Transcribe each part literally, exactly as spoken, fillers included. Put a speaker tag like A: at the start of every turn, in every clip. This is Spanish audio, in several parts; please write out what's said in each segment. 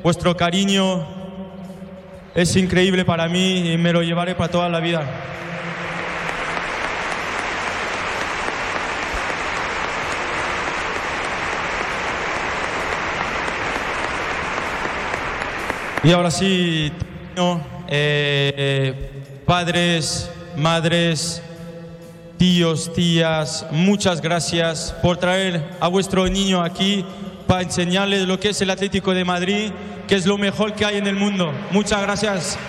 A: vuestro cariño es increíble para mí y me lo llevaré para toda la vida. Y ahora sí, eh, eh, padres, madres, tíos, tías, muchas gracias por traer a vuestro niño aquí para enseñarles lo que es el Atlético de Madrid, que es lo mejor que hay en el mundo. Muchas gracias.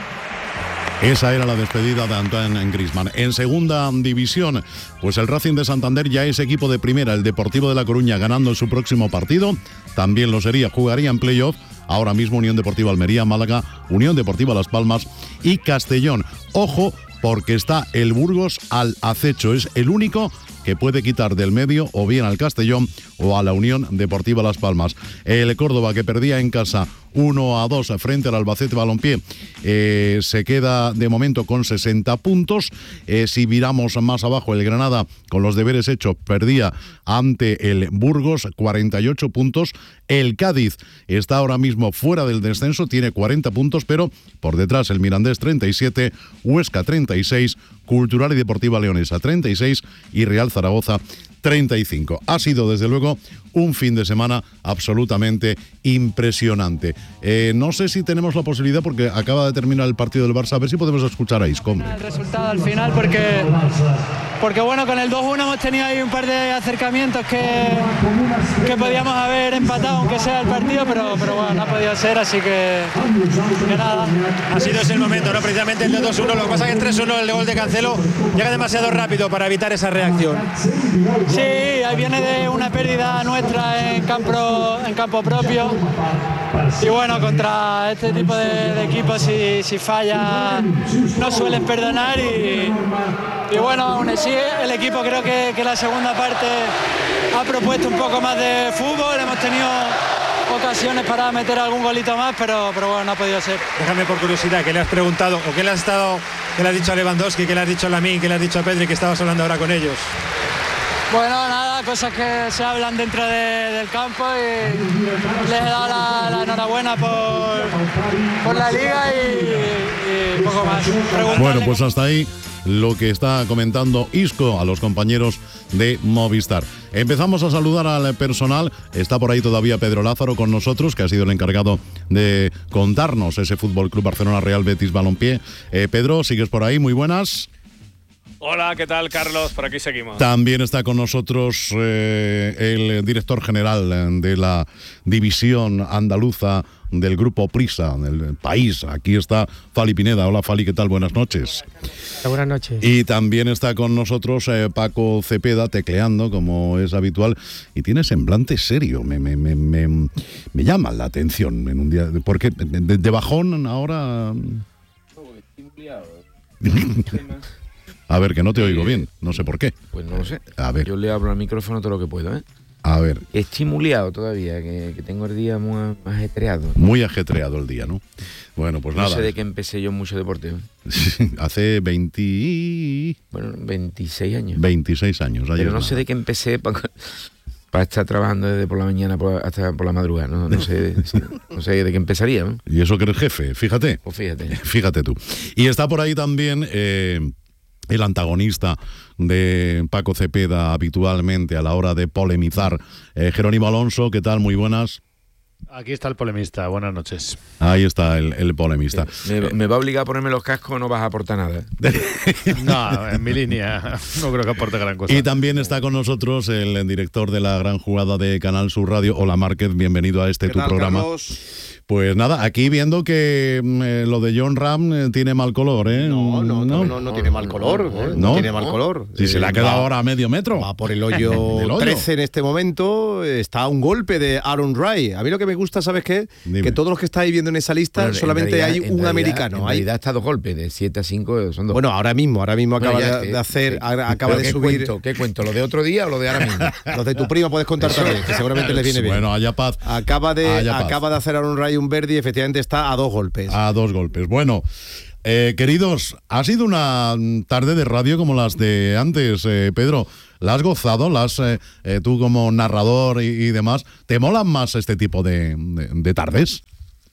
B: Esa era la despedida de Antoine Griezmann. En segunda división, pues el Racing de Santander ya es equipo de primera. El Deportivo de La Coruña ganando su próximo partido, también lo sería, jugaría en playoff. Ahora mismo Unión Deportiva Almería, Málaga, Unión Deportiva Las Palmas y Castellón. Ojo, porque está el Burgos al acecho. Es el único que puede quitar del medio o bien al Castellón o a la Unión Deportiva Las Palmas. El Córdoba, que perdía en casa uno a dos frente al Albacete Balompié, eh, se queda de momento con sesenta puntos. Eh, si miramos más abajo, el Granada, con los deberes hechos, perdía ante el Burgos, cuarenta y ocho puntos. El Cádiz está ahora mismo fuera del descenso, tiene cuarenta puntos, pero por detrás el Mirandés treinta y siete, Huesca treinta y seis, Cultural y Deportiva Leonesa treinta y seis y Real Zaragoza treinta y cinco. Ha sido, desde luego, un fin de semana absolutamente impresionante. Eh, no sé si tenemos la posibilidad, porque acaba de terminar el partido del Barça, a ver si podemos escuchar a Isco.
C: El resultado al final, porque, porque bueno, con el dos uno hemos tenido ahí un par de acercamientos que, que podíamos haber empatado, aunque sea el partido, pero, pero bueno, no ha podido ser, así que, que nada.
D: Ha sido ese el momento, ¿no? Precisamente el de dos uno, lo que pasa es que el tres uno, el gol de Cancelo, llega demasiado rápido para evitar esa reacción.
C: Sí, ahí viene de una pérdida nuestra en campo, en campo propio. Y bueno, contra este tipo de, de equipos, si, si falla, no suelen perdonar. Y, y bueno, aún así, el equipo creo que, que la segunda parte ha propuesto un poco más de fútbol. Hemos tenido ocasiones para meter algún golito más, pero, pero bueno, no ha podido ser.
D: Déjame por curiosidad, ¿qué le has preguntado o qué le has estado, qué le has dicho a Lewandowski, qué le has dicho a Lamine, qué le has dicho a Pedri, que estabas hablando ahora con ellos?
C: Bueno, nada, cosas que se hablan dentro de, del campo, y les he dado la, la enhorabuena por, por la liga y, y poco más. Preguntarle.
B: Bueno, pues hasta ahí lo que está comentando Isco a los compañeros de Movistar. Empezamos a saludar al personal. Está por ahí todavía Pedro Lázaro con nosotros, que ha sido el encargado de contarnos ese Fútbol Club Barcelona Real Betis Balompié. Eh, Pedro, ¿sigues por ahí? Muy buenas.
E: Hola, ¿qué tal, Carlos? Por aquí seguimos.
B: También está con nosotros eh, el director general de la división andaluza del Grupo Prisa, del país. Aquí está Fali Pineda. Hola, Fali, ¿qué tal? Buenas noches.
F: Buenas noches.
B: Y también está con nosotros eh, Paco Cepeda, tecleando, como es habitual, y tiene semblante serio. Me, me, me, me, me llama la atención en un día. Porque de, de bajón ahora. A ver, que no te oigo bien, no sé por qué.
G: Pues no lo sé.
B: A ver.
G: Yo le hablo al micrófono todo lo que puedo, ¿eh?
B: A ver.
G: Estoy muy liado todavía, que, que tengo el día muy ajetreado.
B: Muy ajetreado el día, ¿no? Bueno, pues
G: no
B: nada.
G: No sé de qué empecé yo mucho deporte.
B: Hace veinte...
G: Bueno, veintiséis años.
B: veintiséis años.
G: Pero no
B: nada.
G: sé de qué empecé para pa estar trabajando desde por la mañana por, hasta por la madrugada. No, no, sé, no sé de qué empezaría, ¿no?
B: Y eso que eres jefe, fíjate.
G: Pues fíjate.
B: Fíjate tú. Y está por ahí también... Eh, el antagonista de Paco Cepeda habitualmente a la hora de polemizar. Eh, Jerónimo Alonso, ¿qué tal? Muy buenas.
H: Aquí está el polemista, buenas noches.
B: Ahí está el, el polemista.
G: Me, me va a obligar a ponerme los cascos, no vas a aportar nada.
H: No, en mi línea no creo que aporte gran cosa.
B: Y también está con nosotros el director de la gran jugada de Canal Sur Radio. Hola, Márquez, bienvenido a este tu
I: tal,
B: programa.
I: Carlos?
B: Pues nada, aquí viendo que eh, lo de Jon Ram eh, tiene mal color, ¿eh?
I: No, no, no, no, no tiene mal color. ¿eh?
B: No,
I: no tiene mal color.
B: Si eh, se le ha quedado va, ahora a medio metro.
I: Va por el hoyo, hoyo trece en este momento. Está a un golpe de Aaron Wright. A mí lo que me gusta, ¿sabes qué? Dime. Que todos los que estáis viendo en esa lista, bueno, solamente realidad, hay un
G: realidad,
I: americano.
G: En
I: hay...
G: realidad está dos golpes, de siete a cinco son dos.
I: Bueno, ahora mismo, ahora mismo acaba
G: bueno, ya,
I: de,
G: que,
I: de hacer,
G: que,
I: acaba de
G: ¿qué
I: subir...
G: Cuento, ¿Qué cuento? ¿Lo de otro día o lo de ahora mismo?
I: Los de tu prima puedes contar también, que seguramente les viene bien.
B: Bueno, haya paz.
I: Acaba de,
B: haya
I: acaba
B: paz.
I: de hacer Aaron Wright un Verdi, efectivamente está a dos golpes.
B: A dos golpes. Bueno, eh, queridos, ha sido una tarde de radio como las de antes, eh, Pedro. ¿La has gozado? ¿La has, eh, eh, tú como narrador y, y demás? ¿Te molan más este tipo de, de, de tardes?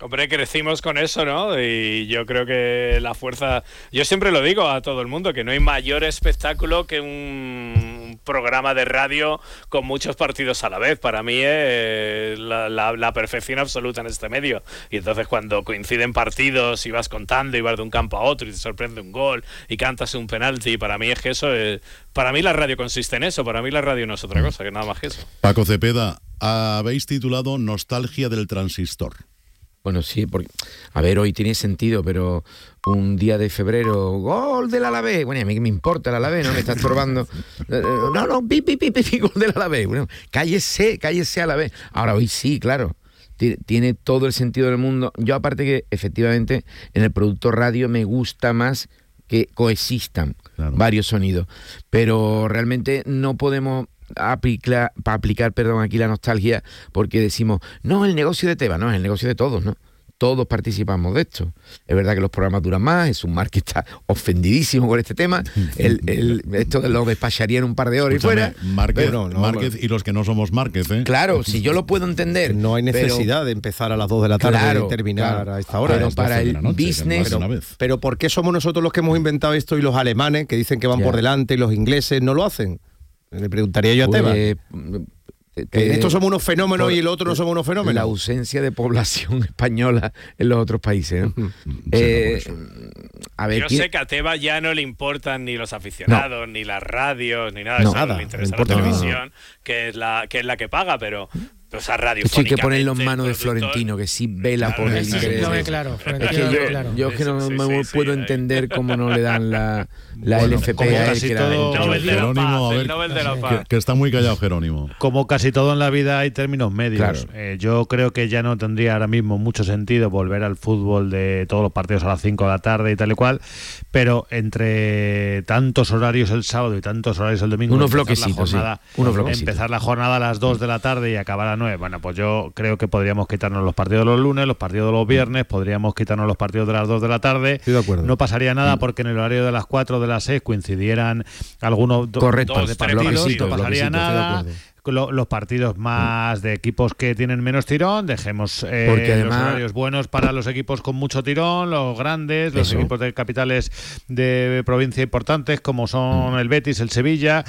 E: Hombre, crecimos con eso, ¿no? Y yo creo que la fuerza... Yo siempre lo digo a todo el mundo, que no hay mayor espectáculo que un programa de radio con muchos partidos a la vez. Para mí es la, la, la perfección absoluta en este medio. Y entonces cuando coinciden partidos y vas contando y vas de un campo a otro y te sorprende un gol y cantas un penalti, para mí es que eso es... Para mí la radio consiste en eso, para mí la radio no es otra cosa, que nada más que eso.
B: Paco Cepeda, habéis titulado Nostalgia del Transistor.
G: Bueno, sí, porque, a ver, hoy tiene sentido, pero un día de febrero, gol del Alavés. Bueno, a mí que me importa el Alavés, ¿no? Me está estorbando. No, no, pi, pi, pi, pi, gol del Alavés. Bueno, cállese, cállese Alavés. Ahora, hoy sí, claro, tiene todo el sentido del mundo. Yo, aparte que, efectivamente, en el producto radio me gusta más que coexistan claro. varios sonidos. Pero realmente no podemos... aplicar, para aplicar, perdón, aquí la nostalgia, porque decimos, no, el negocio de Tebas, no, es el negocio de todos, ¿no? Todos participamos de esto. Es verdad que los programas duran más, es un mar que está ofendidísimo con este tema, el, el, esto lo despacharía en un par de horas. Escúchame, y fuera.
B: Márquez, pero, no, Márquez y los que no somos Márquez, ¿eh?
G: Claro, si yo lo puedo entender.
I: No hay necesidad
G: pero,
I: de empezar a las dos de la tarde
G: claro,
I: y terminar
G: claro,
I: a esta hora.
G: Pero para el noche, business...
I: Pero, pero ¿por qué somos nosotros los que hemos inventado esto y los alemanes, que dicen que van ya. por delante, y los ingleses no lo hacen? Le preguntaría yo a pues, Tebas. Eh, que en esto somos unos fenómenos y el otro no somos unos fenómenos.
G: La ausencia de población española en los otros países, ¿no? eh,
E: a ver, yo ¿quién? sé que a Tebas ya no le importan ni los aficionados, no. ni las radios, ni nada de no, eso. Nada, no le interesa no la televisión, no. que es la que es la que paga, pero... O sea,
G: sí, que ponerlo en manos de Florentino, que sí vela claro, por el interés.
F: No, claro,
G: es que yo, claro. yo es que no sí, me sí, puedo sí, entender cómo no le dan la, la bueno, L F P a él. Que
B: todo,
G: la
B: Nobel de la Paz, el Nobel de la Paz. Que, que está muy callado Jerónimo.
H: Como casi todo en la vida hay términos medios. Claro. Eh, yo creo que ya no tendría ahora mismo mucho sentido volver al fútbol de todos los partidos a las cinco de la tarde y tal y cual, pero entre tantos horarios el sábado y tantos horarios el domingo,
G: unos bloquecitos, sí. Unos bloquecitos.
H: Empezar la jornada a las dos de la tarde y acabar a las nueve. Bueno, pues yo creo que podríamos quitarnos los partidos de los lunes, los partidos de los viernes, podríamos quitarnos los partidos de las dos de la tarde.
I: Estoy de acuerdo.
H: No pasaría nada porque en el horario de las cuatro de las seis coincidieran algunos do,
G: Correcto,
H: dos de partidos, no pasaría nada. Los partidos más de equipos que tienen menos tirón, dejemos eh, porque además, los horarios buenos para los equipos con mucho tirón, los grandes, los eso. equipos de capitales de provincia importantes como son el Betis, el Sevilla,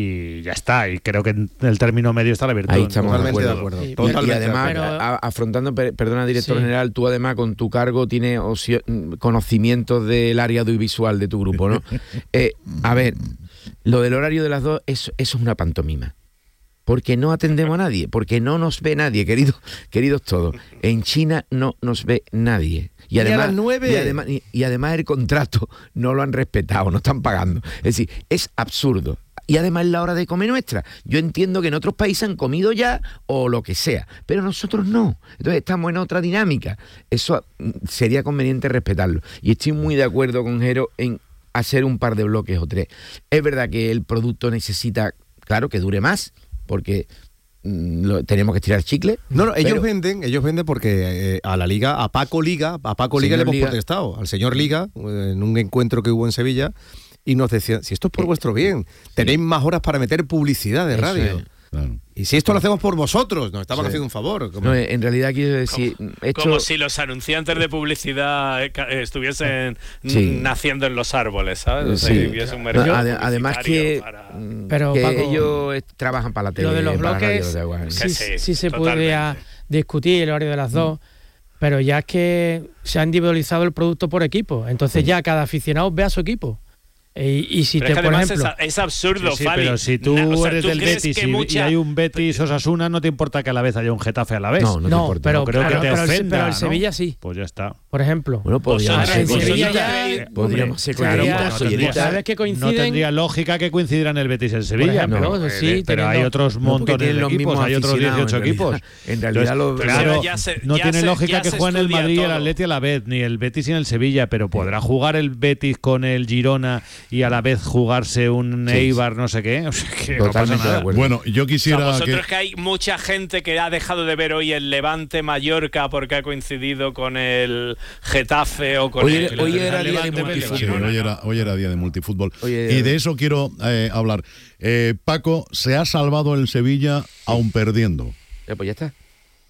H: y ya está. Y creo que en el término medio está la virtud.
G: Ahí estamos
I: totalmente
G: de
I: acuerdo.
G: De acuerdo. Y, y además, pero... a, afrontando, perdona, director sí. general, tú además con tu cargo tienes osio, conocimientos del área audiovisual de tu grupo, ¿no? eh, a ver, lo del horario de las dos, eso, eso es una pantomima. Porque no atendemos a nadie, porque no nos ve nadie, queridos, queridos todos. En China no nos ve nadie. Y además,
I: y a las nueve.
G: Y además, y, y además el contrato no lo han respetado, no están pagando. Es decir, es absurdo. Y además es la hora de comer nuestra. Yo entiendo que en otros países han comido ya o lo que sea, pero nosotros no. Entonces estamos en otra dinámica. Eso sería conveniente respetarlo. Y estoy muy de acuerdo con Jero en hacer un par de bloques o tres. Es verdad que el producto necesita, claro, que dure más, porque mm, lo, tenemos que estirar chicle.
I: No, no, ellos pero, venden, ellos venden porque eh, a la Liga, a Paco Liga, a Paco Liga le hemos Liga. protestado, al señor Liga, en un encuentro que hubo en Sevilla, y nos decían, si esto es por eh, vuestro bien, tenéis más horas para meter publicidad de radio. Es. Claro. Y si esto lo hacemos por vosotros, nos estamos sí. haciendo un favor.
G: No, en realidad quiero decir...
E: Como,
G: hecho...
E: como si los anunciantes de publicidad estuviesen sí. naciendo en los árboles, ¿sabes?
G: Sí.
E: O sea, un mercado
G: no, ad- además que, para...
F: Pero,
G: que
F: Paco,
G: ellos trabajan para la tele.
F: Lo de los bloques,
G: de
F: sí, sí, sí se podría discutir el horario de las dos, mm. pero ya es que se ha individualizado el producto por equipo. Entonces sí. ya cada aficionado ve a su equipo. Y, y si
E: pero
F: te,
E: es que
F: por
E: ejemplo,
F: es,
E: es absurdo,
H: sí, sí,
E: Fali.
H: Pero si tú
E: Na, o sea,
H: eres
E: ¿tú
H: del Betis y, mucha... y hay un Betis Osasuna, no te importa que a la vez haya un Getafe a la vez.
G: No, no, te
F: no
G: importa.
F: pero
H: no creo
F: pero,
H: que te
F: pero,
H: ofenda,
F: el, pero el
H: ¿no?
F: Sevilla sí.
H: Pues ya está.
F: Por ejemplo.
G: Bueno, podríamos ser
F: Sevilla ya,
G: podríamos ser
H: claro,
G: claro,
H: no, tendría,
F: ¿sabes que coinciden?
H: No tendría lógica que coincidieran el Betis y el Sevilla.
F: Ejemplo,
H: no,
F: pues, sí,
H: eh, pero
F: teniendo,
H: hay otros montones de equipos, hay otros dieciocho
G: en
H: equipos.
G: En realidad, lo,
H: claro,
E: ya se,
H: no
E: ya
H: tiene
E: se,
H: lógica que jueguen el Madrid y el Atleti a la vez, ni el Betis y el Sevilla, pero podrá jugar el Betis con el Girona y a la vez jugarse un Eibar, no sé qué. O sea, que
G: totalmente
H: no pasa nada.
B: Bueno, yo quisiera.
E: O sea, vosotros
B: que...
E: que hay mucha gente que ha dejado de ver hoy el Levante Mallorca porque ha coincidido con el Getafe o con
G: hoy,
E: el.
G: Hoy era
E: el
G: día de multifútbol.
B: Sí, hoy, era, hoy era día de multifútbol. Oye, y de eso quiero eh, hablar. Eh, Paco, se ha salvado el Sevilla aún perdiendo.
G: Eh, pues ya está.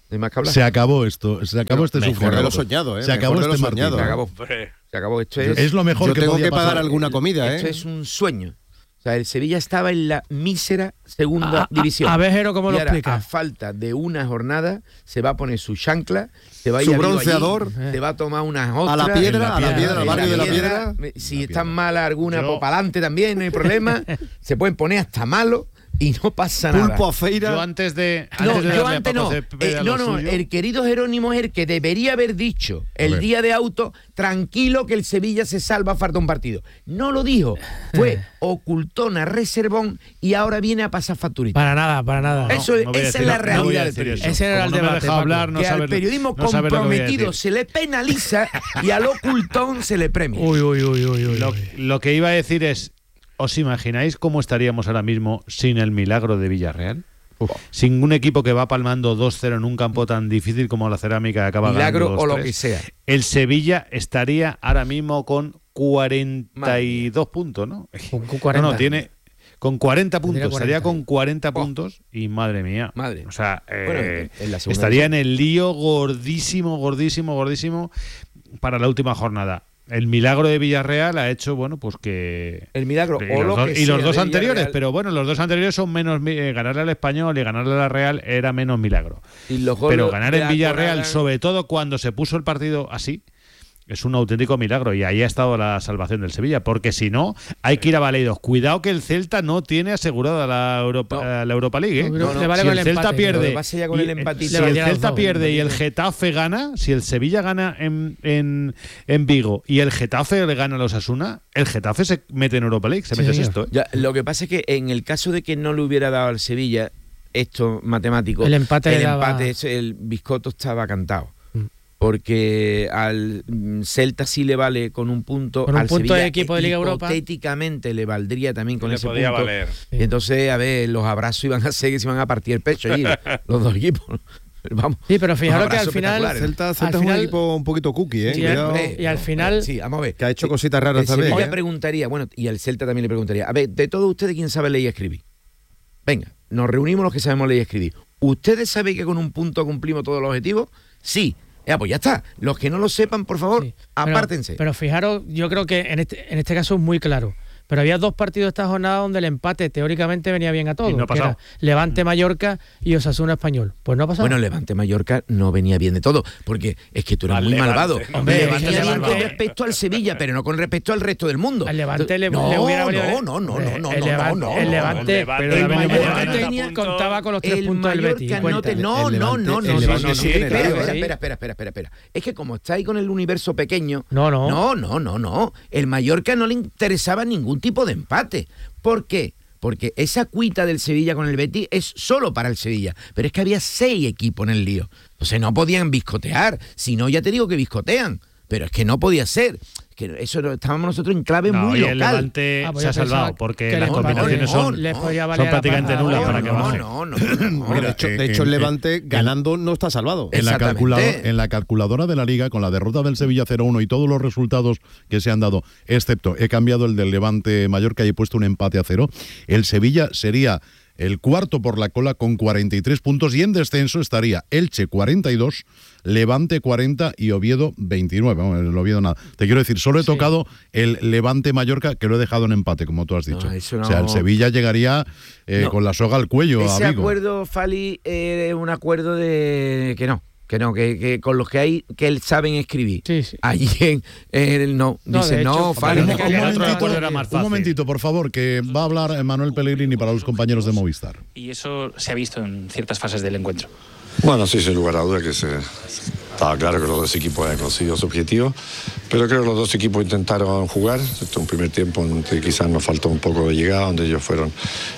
B: Se acabó esto, se acabó este
I: sufrimiento. De lo soñado, ¿eh?
B: Se acabó
I: Mejor
B: este
I: soñado.
G: Se acabó. Se acabó. Esto es,
B: es lo mejor
I: yo
B: que
I: tengo
B: podía
I: que pagar
B: pasar.
I: alguna comida, ¿eh?
G: Esto es un sueño. O sea, el Sevilla estaba en la mísera segunda
F: a,
G: división.
F: A, a ver, Jero, ¿cómo
G: y
F: lo
G: ahora,
F: explica?
G: A falta de una jornada, se va a poner su chancla, se va a ir
I: su
G: a
I: bronceador,
G: allí, se va a tomar unas ostras.
I: A la piedra, a la piedra, al barrio
G: la
I: de la
G: piedra.
I: piedra.
G: Si están malas alguna, pues para adelante también, no hay problema. Se pueden poner hasta malos y no pasa nada.
I: Pulpo a feira.
H: Yo antes de.
G: No,
H: antes de
G: yo
H: darle
G: antes
H: a
G: no.
H: Paco Cepeda
G: Eh,
H: lo
G: no, no,
H: suyo,
G: el querido Jerónimo es el que debería haber dicho el día de auto, tranquilo que el Sevilla se salva, falta un partido. No lo dijo. Fue ocultona, reservón y ahora viene a pasar facturita.
F: Para nada, para nada.
G: No, eso,
H: no
G: esa
H: decir,
G: es la
H: no,
G: realidad
H: no
G: del periodismo.
F: Ese era el
H: no me ha
F: debate,
H: dejado
F: Paco.
H: hablar, no
G: que
H: sabe,
G: al periodismo
H: no sabe lo que voy a
G: comprometido
H: decir.
G: se le penaliza y al ocultón se le premia.
F: Uy, uy, uy, uy, uy.
H: Lo, lo que iba a decir es, ¿os imagináis cómo estaríamos ahora mismo sin el milagro de Villarreal? Uf. Sin un equipo que va palmando dos cero en un campo tan difícil como la Cerámica, que acaba
G: milagro
H: ganando
G: o
H: dos
G: lo que sea.
H: El Sevilla estaría ahora mismo con cuarenta y dos puntos, ¿no?
F: Con cuarenta.
H: No, no, tiene con cuarenta puntos,
F: cuarenta.
H: estaría con cuarenta
G: Oh.
H: puntos y madre mía.
G: Madre.
H: O sea, eh,
G: Bueno, en- en la segunda
H: estaría
G: división.
H: en el lío gordísimo, gordísimo, gordísimo para la última jornada. El milagro de Villarreal ha hecho, bueno, pues que...
G: El milagro
H: y
G: o
H: los
G: lo
H: dos,
G: que
H: y los
G: sea
H: dos
G: de
H: anteriores,
G: Villarreal.
H: pero bueno, los dos anteriores son menos... Eh, ganarle al Español y ganarle a la Real era menos milagro.
G: Y los goles
H: Pero ganar
G: de
H: en
G: la
H: Villarreal,
G: Corrada-
H: sobre todo cuando se puso el partido así, es un auténtico milagro y ahí ha estado la salvación del Sevilla, porque si no, hay que ir a Baleidos. Cuidado que el Celta no tiene asegurada la Europa,
G: No.
H: la Europa League. ¿eh?
F: No, no, le vale
H: si
F: con
H: el
F: el
H: Celta
F: empate.
H: pierde,
G: Lo que pasa ya con
H: y-
G: el empatito.
H: si
F: Le
H: el
F: valdría los
H: Celta
F: dos.
H: pierde y el Getafe gana, si el Sevilla gana en, en, en Vigo y el Getafe le gana a los Asuna, el Getafe se mete en Europa League, se
F: Sí,
H: mete
F: señor.
H: sexto. ¿eh?
G: Ya, lo que pasa es que en el caso de que no le hubiera dado al Sevilla esto matemático,
F: El empate
G: el
F: le daba-
G: empate, ese, el biscotto estaba cantado.
F: Mm.
G: Porque al mm, Celta sí le vale con un punto,
F: Con un
G: al
F: punto de
G: Sevilla
F: equipo de Liga Europa.
G: hipotéticamente le valdría también con
E: Le
G: ese
E: podía
G: punto.
E: valer.
G: Y entonces, a ver, los abrazos iban a ser que se iban a partir el pecho allí, los dos equipos. Vamos.
F: Sí, pero fijaros
G: Unos
F: que al
G: abrazos
F: final...
G: espectaculares.
I: Celta,
F: Al
I: Celta es
F: final-
I: un equipo un poquito cookie, ¿eh?
F: Sí,
I: Cuidado.
F: eh, y al final-
G: Sí, vamos a ver.
I: Que ha hecho cositas raras
G: El
I: también.
G: Sevilla
I: ¿eh?
G: preguntaría, bueno, y al Celta también le preguntaría, a ver, de todos ustedes, ¿quién sabe leer y escribir? Venga, nos reunimos los que sabemos leer y escribir. ¿Ustedes saben que con un punto cumplimos todos los objetivos? Sí. Ya, pues ya está. Los que no lo sepan, por favor,
F: Sí, pero-
G: apártense.
F: Pero, fijaros, yo creo que en este, en este caso es muy claro. Pero había dos partidos esta jornada donde el empate teóricamente venía bien a todos.
H: Y no ha
F: que era
H: pasado.
F: Levante Mallorca y Osasuna Español. Pues no ha pasado.
G: Bueno, Levante Mallorca no venía bien de todo, porque es que tú eres
E: Al
G: muy
E: Levante.
G: malvado.
F: Hombre,
G: venía
F: Levante,
G: bien
F: Levante.
G: con respecto al Sevilla, pero no con respecto al resto del mundo.
F: Al Levante le,
G: no,
F: le hubiera valido.
G: no, no, no, no, no,
F: el
G: no,
F: Levante,
G: no,
F: el
G: no,
F: Levante,
E: no,
H: pero
F: el
H: el
F: Mallorca
H: Levante
F: tenía- contaba con los tres
G: el
F: puntos del Betis.
G: Mallorca no, te-
F: cuenta.
G: no,
I: El
G: no,
I: Levante-
G: no,
I: el
G: no, no,
I: Levante
G: no,
I: sí
G: sí,
I: tiene
G: espera,
I: lío,
G: espera,
I: ¿eh?
G: espera, espera, espera, espera, espera. Es que como estáis con el universo pequeño,
F: No, no.
G: no, no, no, no. El Mallorca no le interesaba ningún tipo de empate. ¿Por qué? Porque esa cuita del Sevilla con el Betis es solo para el Sevilla. Pero es que había seis equipos en el lío. Entonces no podían biscotear. Si no, ya te digo que biscotean. Pero es que no podía ser. Que eso no- estábamos nosotros en clave
H: No,
G: muy
H: y el
G: local.
H: Levante
F: Ah, pues
H: se ha
F: yo pensaba
H: salvado porque
F: que
H: las
F: les-
H: combinaciones
G: no,
H: son,
F: les podía
H: son
F: valer a la
H: prácticamente
F: paja.
H: nulas
G: no,
H: para que
G: no,
H: baje.
G: no, no, no, no.
I: Mira, de hecho, de hecho, el Levante ganando no está salvado.
B: En la,
G: Exactamente.
B: calculador- en la calculadora de la Liga, con la derrota del Sevilla cero uno y todos los resultados que se han dado, excepto he cambiado el del Levante Mallorca y he puesto un empate a cero, el Sevilla sería el cuarto por la cola con cuarenta y tres puntos y en descenso estaría Elche cuarenta y dos, Levante cuarenta y Oviedo veintinueve. Vamos, el Oviedo nada. Te quiero decir, solo he
F: Sí.
B: tocado el Levante Mallorca, que lo he dejado en empate, como tú has dicho.
G: No, eso
B: O sea, el
G: no-
B: Sevilla llegaría eh,
G: No.
B: con la soga al cuello
G: Ese
B: a Vigo.
G: acuerdo, Fali, es un acuerdo de que no, que no, que, que con los que hay que saben escribir.
F: Sí, sí.
G: Allí en, en el no,
F: No,
G: dice
F: de hecho,
G: no, Fali.
B: Un,
F: parece
B: un
F: que el otro
B: momentito,
H: acuerdo era más
B: un
H: fácil.
B: momentito, por favor, que va a hablar Manuel Pellegrini para los compañeros de Movistar.
J: Y eso se ha visto en ciertas fases del encuentro.
K: Bueno, sí, sin lugar a dudas que se, estaba claro que los dos equipos habían conseguido su objetivo, pero creo que los dos equipos intentaron jugar. Este es un primer tiempo donde quizás nos faltó un poco de llegada, donde ellos fueron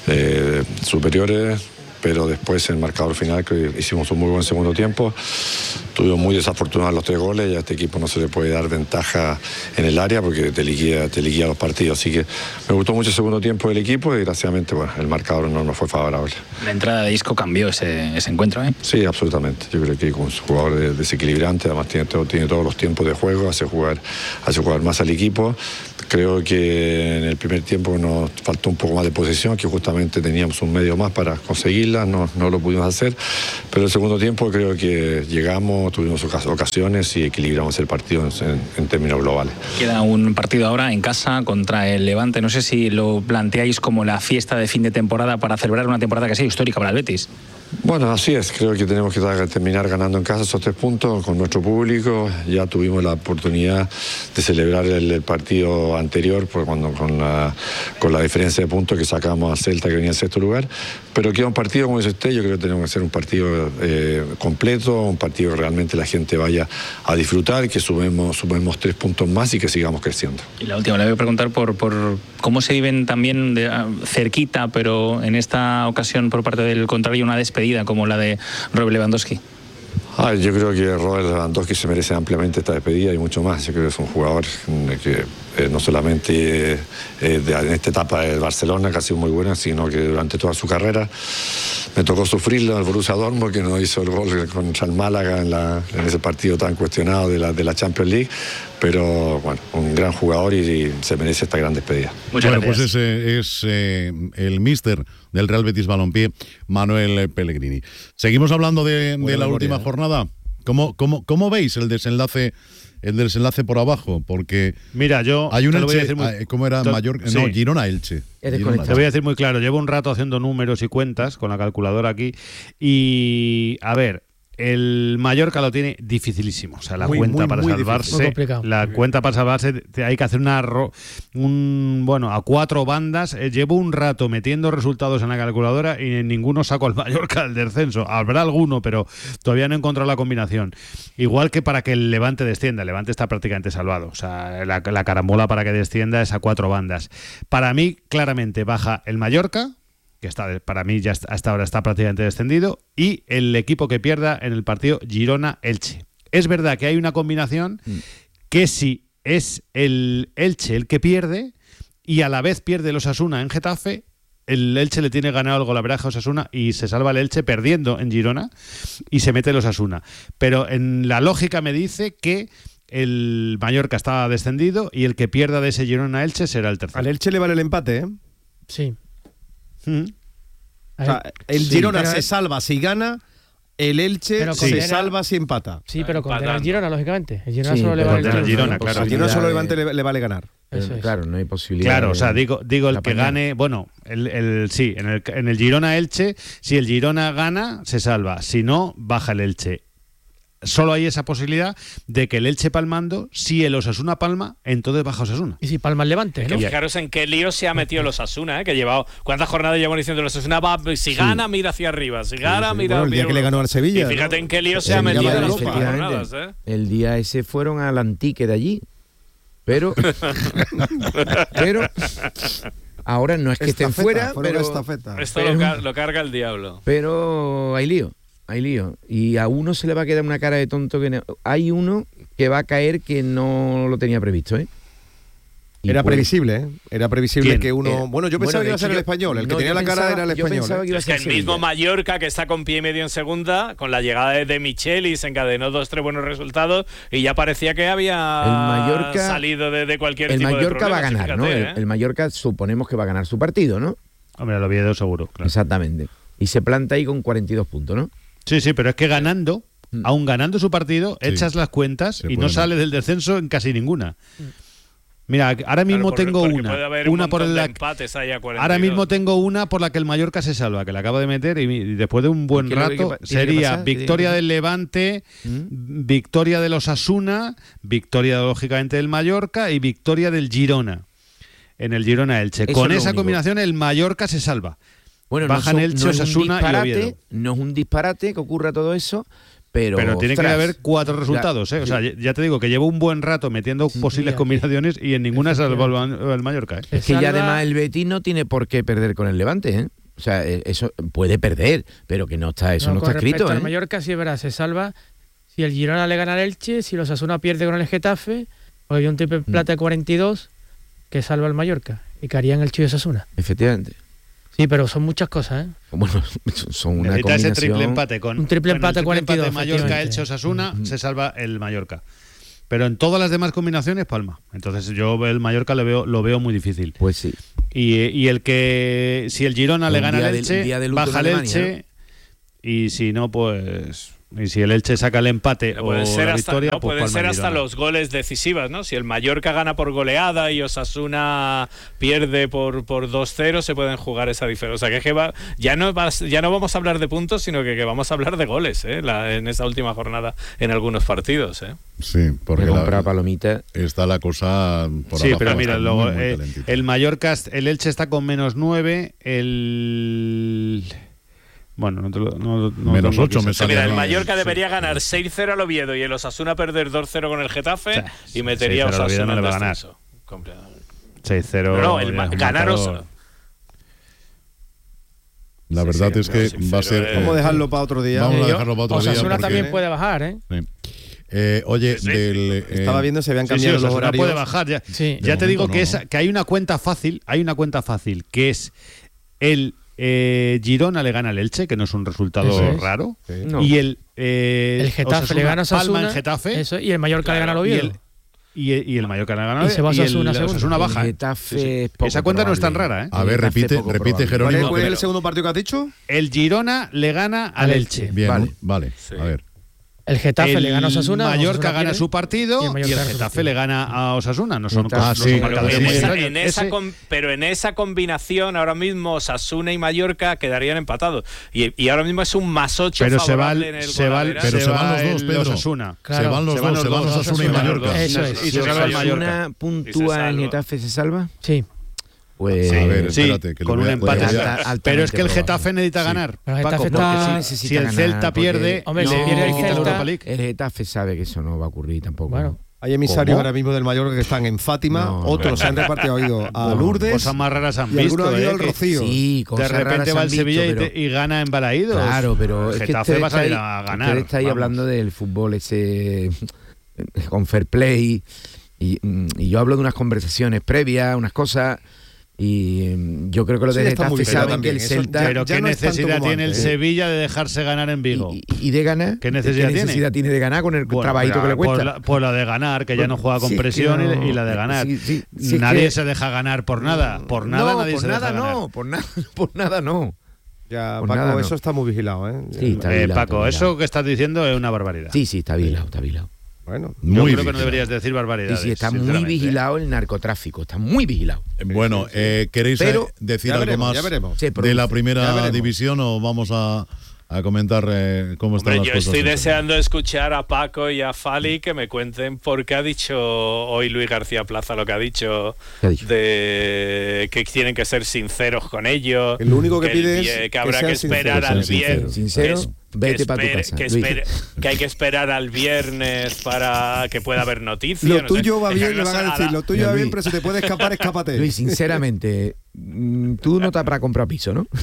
K: eh, superiores, pero después en el marcador final que hicimos un muy buen segundo tiempo. Tuvimos muy desafortunados los tres goles y a este equipo no se le puede dar ventaja en el área porque te liquida, te liquida los partidos. Así que me gustó mucho el segundo tiempo del equipo y desgraciadamente bueno, el marcador no nos fue favorable.
J: La entrada de Isco cambió ese, ese encuentro, ¿eh?
K: Sí, absolutamente. Yo creo que con un jugador de- desequilibrante, además tiene, todo- tiene todos los tiempos de juego, hace jugar, hace jugar más al equipo. Creo que en el primer tiempo nos faltó un poco más de posesión, que justamente teníamos un medio más para conseguirla, no, no lo pudimos hacer, pero el segundo tiempo creo que llegamos, tuvimos ocasiones y equilibramos el partido en, en términos globales.
J: Queda un partido ahora en casa contra el Levante, no sé si lo planteáis como la fiesta de fin de temporada para celebrar una temporada que ha sido histórica para el Betis.
K: Bueno, así es, creo que tenemos que terminar ganando en casa esos tres puntos con nuestro público. Ya tuvimos la oportunidad de celebrar el, el partido anterior por cuando, con, la, con la diferencia de puntos que sacamos a Celta, que venía en sexto lugar, pero queda un partido, como dice usted, yo creo que tenemos que hacer un partido eh, completo, un partido que realmente la gente vaya a disfrutar, que sumemos, sumemos tres puntos más y que sigamos creciendo.
J: Y la última, le voy a preguntar por, por cómo se viven también de, cerquita, pero en esta ocasión por parte del contrario una despedida como la de Robert Lewandowski.
K: Ah, yo creo que Robert Lewandowski se merece ampliamente esta despedida y mucho más. Yo creo que es un jugador que eh, no solamente eh, de, en esta etapa del Barcelona, que ha sido muy buena, sino que durante toda su carrera me tocó sufrirlo al Borussia Dortmund, que no hizo el gol contra el Málaga en, la, en ese partido tan cuestionado de la, de la Champions League. Pero bueno, un gran jugador y, y se merece esta gran despedida.
B: Muchas bueno, gracias. Pues ese es eh, el míster del Real Betis Balompié, Manuel Pellegrini. Seguimos hablando de, de la última ¿eh? jornada. ¿Cómo, cómo, ¿Cómo veis el desenlace el desenlace por abajo? Porque
H: mira, yo
B: hay un Elche, muy, ¿cómo era? Mallorca, sí. No, Girona Elche. Girona.
H: Te voy a decir muy claro, llevo un rato haciendo números y cuentas con la calculadora aquí y a ver, el Mallorca lo tiene dificilísimo, o sea, la muy, cuenta muy, para muy salvarse, la muy cuenta para salvarse hay que hacer una un bueno a cuatro bandas. Eh, llevo un rato metiendo resultados en la calculadora y en ninguno saco al Mallorca del descenso. Habrá alguno, pero todavía no he encontrado la combinación. Igual que para que el Levante descienda, el Levante está prácticamente salvado, o sea, la, la carambola para que descienda es a cuatro bandas. Para mí, claramente baja el Mallorca, que está para mí ya hasta ahora está prácticamente descendido, y el equipo que pierda en el partido Girona-Elche. Es verdad que hay una combinación mm. que si es el Elche el que pierde y a la vez pierde el Osasuna en Getafe, el Elche le tiene ganado el golaveraje a Osasuna y se salva el Elche perdiendo en Girona y se mete el Osasuna. Pero en la lógica me dice que el Mallorca está descendido y el que pierda de ese Girona-Elche será el tercero.
I: Al Elche le vale el empate, ¿eh?
F: Sí.
I: ¿Mm? O sea, el sí, Girona se salva si gana, el Elche se condena, salva si empata.
F: Sí, pero condena al Girona, lógicamente. El Girona sí, solo le vale
H: el Girona, claro.
I: Al Girona solo Levante le, le vale ganar.
G: Eso es. Claro, no hay posibilidad.
H: Claro, de, o sea, digo, digo el que gane, bueno, el, el sí, en el, en el Girona-Elche, si el Girona gana, se salva. Si no, baja el Elche. Solo hay esa posibilidad de que el Elche palmando, si el Osasuna palma, entonces baja Osasuna.
F: Y si palma el Levante, ¿no?
E: Fijaros en qué lío se ha metido el Osasuna, ¿eh? Que llevado ¿cuántas jornadas llevan diciendo el Osasuna? Va, si gana, sí. mira hacia arriba, si gana, sí, sí.
I: Bueno,
E: mira
I: el día
E: hacia
I: que le ganó al Sevilla.
E: Y fíjate
I: ¿no?
E: en qué lío se, se ha metido en las últimas jornadas, ¿eh?
G: El día ese fueron al Antique de allí, pero pero ahora no es que estén fuera, pero
E: estafeta. Esto pero, lo, car lo carga el diablo.
G: Pero hay lío. Hay lío. Y a uno se le va a quedar una cara de tonto que no. Hay uno que va a caer que no lo tenía previsto, ¿eh?
I: Y era pues, previsible, ¿eh? Era previsible ¿quién? Que uno... Eh, bueno, yo pensaba bueno, que iba a ser yo, el español. El no, que tenía la pensaba, cara era el español.
E: ¿eh? Es que el Sevilla. Mismo Mallorca, que está con pie y medio en segunda, con la llegada de, de Michelis, encadenó dos, tres buenos resultados y ya parecía que había
G: el Mallorca,
E: salido de, de cualquier
G: el
E: tipo
G: Mallorca
E: de problema.
G: Va a ganar, fíjate, ¿no? ¿eh? el, el Mallorca suponemos que va a ganar su partido, ¿no?
H: Hombre, lo Oviedo seguro. Claro.
G: Exactamente. Y se planta ahí con cuarenta y dos puntos, ¿no?
H: Sí, sí, pero es que ganando, mm. aún ganando su partido, sí. echas las cuentas y no sales del descenso en casi ninguna. Mira, ahora mismo claro, por, tengo una, una un por la ahora mismo tengo una por la que el Mallorca se salva, que la acabo de meter y, y después de un buen rato que, sería victoria del Levante, ¿Mm? victoria del Osasuna, victoria lógicamente del Mallorca y victoria del Girona. En el Girona Elche. Eso con esa único. Combinación el Mallorca se salva.
G: Bueno,
H: bajan
G: no,
H: Elche,
G: no
H: Osasuna
G: es
H: y Oviedo.
G: No es un disparate que ocurra todo eso, pero...
H: Pero tiene ostras, que haber cuatro resultados, ¿eh? O sea, ya te digo que llevo un buen rato metiendo sí, posibles sí, combinaciones y en ninguna se salva el Mallorca, ¿eh?
G: Es que ya además el Betis no tiene por qué perder con el Levante, ¿eh? O sea, eso puede perder, pero que no está, eso no, no está escrito, ¿eh?
F: El Mallorca sí, verás, se salva si el Girona le gana al Elche, si los Osasuna pierde con el Getafe, o hay un triple plata de cuarenta y dos que salva al Mallorca y que harían el Chivo Osasuna.
G: Efectivamente.
F: Sí, pero son muchas cosas, ¿eh?
G: Bueno, son una
H: necesita
G: combinación...
H: ese triple empate con
F: un triple empate
H: bueno,
F: cuarenta y dos.
H: Mallorca, Elche, Osasuna, mm-hmm. se salva el Mallorca. pero en todas las demás combinaciones palma. Entonces yo el Mallorca lo veo, lo veo muy difícil.
G: Pues sí.
H: Y, y el que, si el Girona
G: un
H: le gana al Elche,
G: del, del
H: baja el Elche, ¿no? Y si no, pues... Y si el Elche saca el empate o la
E: hasta,
H: victoria,
E: no,
H: pues
E: pueden ser
H: Girona.
E: hasta los goles decisivos, ¿no? Si el Mallorca gana por goleada y Osasuna pierde por, por dos cero, se pueden jugar esa diferencia. O sea, que, es que va, ya, no va, ya no vamos a hablar de puntos, sino que, que vamos a hablar de goles, ¿eh? La, en esa última jornada en algunos partidos, ¿eh?
B: Sí, porque
G: la, palomita.
B: Está la cosa por
H: sí, pero mira, luego,
B: muy, muy
H: eh, el Mallorca, el Elche está con menos nueve, el... Bueno, no, no, no
B: menos ocho me sale.
E: Mira, el Mallorca sí, debería ganar seis cero al Oviedo y el Osasuna perder dos cero con el Getafe, sí, y metería a Osasuna en descenso.
H: seis cero.
E: No, no, el ma- ganar Osasuna.
B: La verdad sí, es que va a ser.
I: Vamos a dejarlo para otro día.
B: Vamos a dejarlo para otro
F: Osasuna
B: día.
F: Osasuna también puede bajar, ¿eh?
B: Sí. Eh, oye,
E: sí,
B: del, eh,
I: estaba viendo se habían cambiado
H: sí, sí,
I: los horarios.
H: puede bajar. Ya,
F: sí,
H: ya te digo
B: no,
H: que,
B: no.
H: es, que hay una cuenta fácil, hay una cuenta fácil que es el eh, Girona le gana al Elche, que no es un resultado
F: es.
H: raro,
F: sí. no.
H: y el eh,
F: el Getafe
H: Osasuna,
F: le gana a Osasuna,
H: Palma en Getafe,
F: eso, y el Mallorca
H: claro,
F: le gana al Oviedo.
H: Y el, y el Mallorca le gana
F: y se va a Osasuna,
H: y el Osasuna baja.
G: El Getafe
H: sí, sí.
G: es poco
H: Esa cuenta
G: probable.
H: no es tan rara, ¿eh?
B: A ver, repite, repite, Jerónimo.
I: ¿Cuál es el segundo partido que has dicho?
H: El Girona le gana al Elche.
B: Bien,
G: vale.
B: vale.
E: Sí.
B: A ver.
F: El Getafe
H: el
F: le gana a Osasuna.
H: Mallorca
F: Osasuna
H: gana
F: pierde,
H: su partido y el,
F: y el
H: Getafe le gana a Osasuna. No son,
B: Ah,
H: no
B: sí.
H: son marcadores
E: en
H: muy
E: esa,
H: extraños.
E: en esa
H: Ese,
E: com, pero en esa combinación ahora mismo Osasuna y Mallorca quedarían empatados. Y, y ahora mismo es un más ocho
H: pero se va,
E: favorable en el
H: se va,
E: Golavera.
B: pero
H: se
B: se
H: va
B: van los dos,
H: el
B: Pedro.
H: Osasuna.
F: Claro.
B: Se van los
H: Se van
B: dos, se
H: los
B: van
H: dos,
B: Osasuna y
H: Osasuna,
B: Mallorca.
F: Eso es.
H: Y se salva el Mallorca.
G: ¿Osasuna puntúa en Getafe se salva?
F: Sí.
G: Pues
B: Sí, a ver,
H: sí,
B: espérate, que
H: con
B: lo
H: un
B: voy a-
H: empate.
B: voy a-
G: Alta-
H: Pero es que el
G: altamente
H: Getafe
G: probable.
H: necesita
B: Sí.
H: ganar.
F: Pero el
H: Paco,
F: Getafe
H: porque
F: está-
H: si-
G: necesita
H: si el
G: ganar,
H: Celta
G: porque-
H: pierde,
F: Hombre, si
H: no
F: pierde el
H: quita la
F: Celta-
H: Europa League.
G: El Getafe sabe que eso no va a ocurrir tampoco.
F: Bueno.
I: Hay emisarios
G: ¿Cómo?
I: ahora mismo del Mallorca que están en Fátima,
G: No,
I: otros
G: no.
I: se han repartido ido a Lourdes.
H: Cosas más raras han
I: y algunos
H: visto,
I: han ido
H: ¿eh?
I: al
H: que
I: Rocío.
G: Sí,
H: de
G: cosas
H: repente
G: raras
H: va
G: han
H: el Sevilla
G: visto,
H: y, te-
G: pero-
H: y gana en Balaídos.
G: Claro, pero
H: el
G: es que
H: Getafe
G: usted
H: va a
G: está
H: salir
G: ahí,
H: a ganar.
G: usted está ahí
H: vamos.
G: hablando del fútbol ese con fair play y, y yo hablo de unas conversaciones previas, unas cosas y mm, yo creo que los
I: Sí,
G: de
I: está muy
G: Getafe
I: bien,
G: saben
I: también,
G: que el
I: eso
G: Celta
H: Pero
I: ya
H: ¿qué
I: no es tanto
H: necesidad
I: como
H: tiene el
I: antes, ¿eh?
H: Sevilla de dejarse ganar en Vigo?
G: y, y de ganar.
H: ¿Qué necesidad
G: ¿Qué
H: tiene?
G: necesidad tiene de ganar con el
H: Bueno,
G: trabajito
H: pues
G: que le
H: la-
G: cuesta?
H: Pues la, pues la de ganar, que ya no juega con
G: Sí, es que
H: presión
G: no-
H: y, y la de ganar.
G: sí, sí, sí, es
H: nadie
G: que-
H: se deja ganar por nada. Por nada
G: no,
H: nadie
G: por
H: se
G: nada
H: deja ganar.
G: no, por nada, por nada no.
I: Ya,
G: Pues
I: Paco,
G: nada, no.
I: eso está muy vigilado, ¿eh?
G: Sí, está
H: Eh,
G: vigilado,
H: Paco,
G: está
H: eso
G: vigilado.
H: que estás diciendo es una barbaridad.
G: Sí, sí, está vigilado, está vigilado.
I: Bueno,
H: Yo
B: Muy
H: creo que
B: vigilado.
H: no deberías decir
G: Sí,
H: barbaridades.
G: sí, está muy
H: sinceramente.
G: vigilado el narcotráfico, está muy vigilado.
B: Bueno, eh, ¿queréis
G: Pero-
B: eh, decir
I: ya
B: algo
I: veremos,
B: más
I: ya veremos.
G: Se
B: de
G: produce.
B: la
I: Ya
B: primera
I: veremos.
B: división o vamos a, a comentar eh, cómo están
E: Hombre,
B: las
E: yo
B: cosas?
E: estoy deseando escuchar a Paco y a Fali que me cuenten por qué ha dicho hoy Luis García Plaza lo que ha dicho,
G: ¿Qué ha dicho?
E: de que tienen que ser sinceros con ellos.
I: Que lo único que
E: el
I: pide
E: vie-
I: es
E: que
I: que
E: habrá
I: sean
E: que esperar
B: sinceros,
E: al
B: sean
E: viernes.
G: sinceros.
E: que es-
G: Vete
E: que
G: pa' tu
E: espere-
G: casa,
E: que,
G: Luis.
E: espere- que hay que esperar al viernes para que pueda haber noticias.
I: Lo
E: no
I: tuyo
E: sé.
I: va
E: Es que
I: bien, le
E: no
I: van
E: sé,
I: a decir,
E: la-
I: lo tuyo va
G: Luis.
I: bien, pero si te puede escapar, escápate.
G: Luis, sinceramente, mm, tú no te habrás comprado piso, ¿no?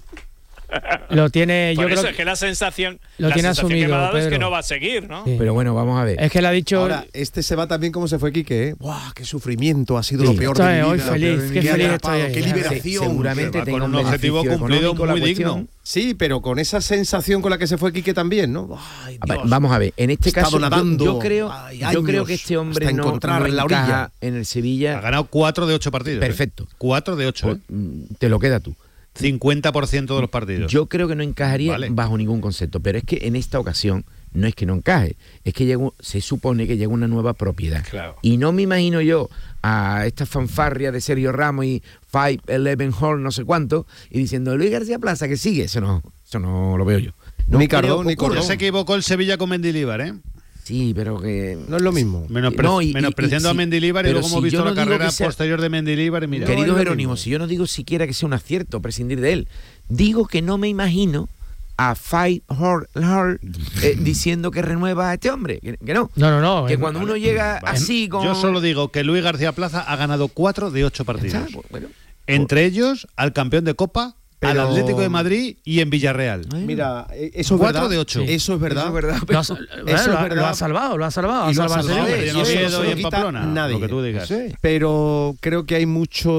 F: Lo tiene, yo
E: Por
F: creo
E: eso es que la sensación,
F: lo
E: la
F: tiene
E: sensación que
F: asumido,
E: me ha dado es que
F: Pedro.
E: no va a seguir, ¿no?
F: Sí.
G: Pero bueno, vamos a ver.
F: Es que le ha dicho.
I: Ahora, este se va también como se fue Quique, ¿eh? ¡Buah, qué sufrimiento! Ha sido
G: Sí.
I: lo peor
F: Estoy
I: de mi
F: hoy
I: vida.
F: feliz,
I: lo peor de mi
F: qué
I: vida.
F: feliz
I: Atrapado,
F: estoy
I: ¡Qué
F: ahí.
I: liberación!
G: Seguramente
H: Va con
G: tenga
H: un
G: un
H: objetivo
G: beneficio
H: cumplido
G: económico la
H: muy
G: cuestión.
H: digno.
I: Sí, pero con esa sensación con la que se fue Quique también, ¿no? Ay,
G: Va-
I: Dios.
G: Vamos a ver, en este
I: He estado
G: caso yo-
I: nadando,
G: yo, creo,
I: ay,
G: yo creo
I: años
G: que este hombre
I: hasta
G: no,
I: encontrar
G: no
I: la
G: encaja
I: orilla.
G: en el
H: Ha
G: Sevilla.
H: ganado cuatro de ocho partidos. ¿eh?
G: Perfecto.
H: cuatro de ocho.
G: Pues,
H: ¿eh?
G: mm, te lo queda tú.
H: cincuenta por ciento de los partidos.
G: Yo creo que no encajaría
H: Vale.
G: bajo ningún concepto, pero es que en esta ocasión no es que no encaje, es que llega, un- se supone que llega una nueva propiedad.
E: Claro.
G: Y no me imagino yo a esta fanfarria de Sergio Ramos y Five Eleven Hall, no sé cuánto, y diciendo Luis García Plaza que sigue. Eso no, eso no lo veo yo. No
I: Ni
G: creo
I: Cardón,
G: que
I: ni
G: ocurra.
H: Ya
I: Cordón.
H: se equivocó el Sevilla con Mendilibar, ¿eh?
G: Sí, pero que...
I: No es lo mismo.
H: Menospre-
G: No, y- y-
H: menospreciando
G: y
H: a
G: si-
H: Mendilibar y
G: pero
H: luego
G: si
H: hemos visto
G: yo
H: la
G: no digo
H: carrera
G: que sea-
H: posterior de Mendilibar y mira.
I: No, es
G: Querido
I: lo
G: Jerónimo,
I: mismo.
G: si yo no digo siquiera que sea un acierto prescindir de él, digo que no me imagino a Five Hall Hall, eh, diciendo que renueva a este hombre, que, que no.
F: No, no, no.
G: Que
F: es-
G: cuando uno llega
H: Vale.
G: así con...
H: Yo solo digo que Luis García Plaza ha ganado cuatro de ocho
G: Ya está,
H: partidos.
G: pues, bueno.
H: Entre ellos al campeón de Copa al Atlético de Madrid y en Villarreal.
I: Mira, eso es
H: cuatro
I: verdad.
H: de ocho.
I: Sí. Eso es verdad.
G: Eso es verdad.
F: Lo ha,
I: Eso
F: bueno,
I: es
F: lo, ha,
I: verdad.
F: lo ha salvado, lo ha salvado.
I: Y lo ha
F: salvado
I: salvado,
F: serio.
H: en Oviedo y en Pamplona,
I: nadie.
H: lo que tú digas.
I: Sí. Pero creo que hay mucho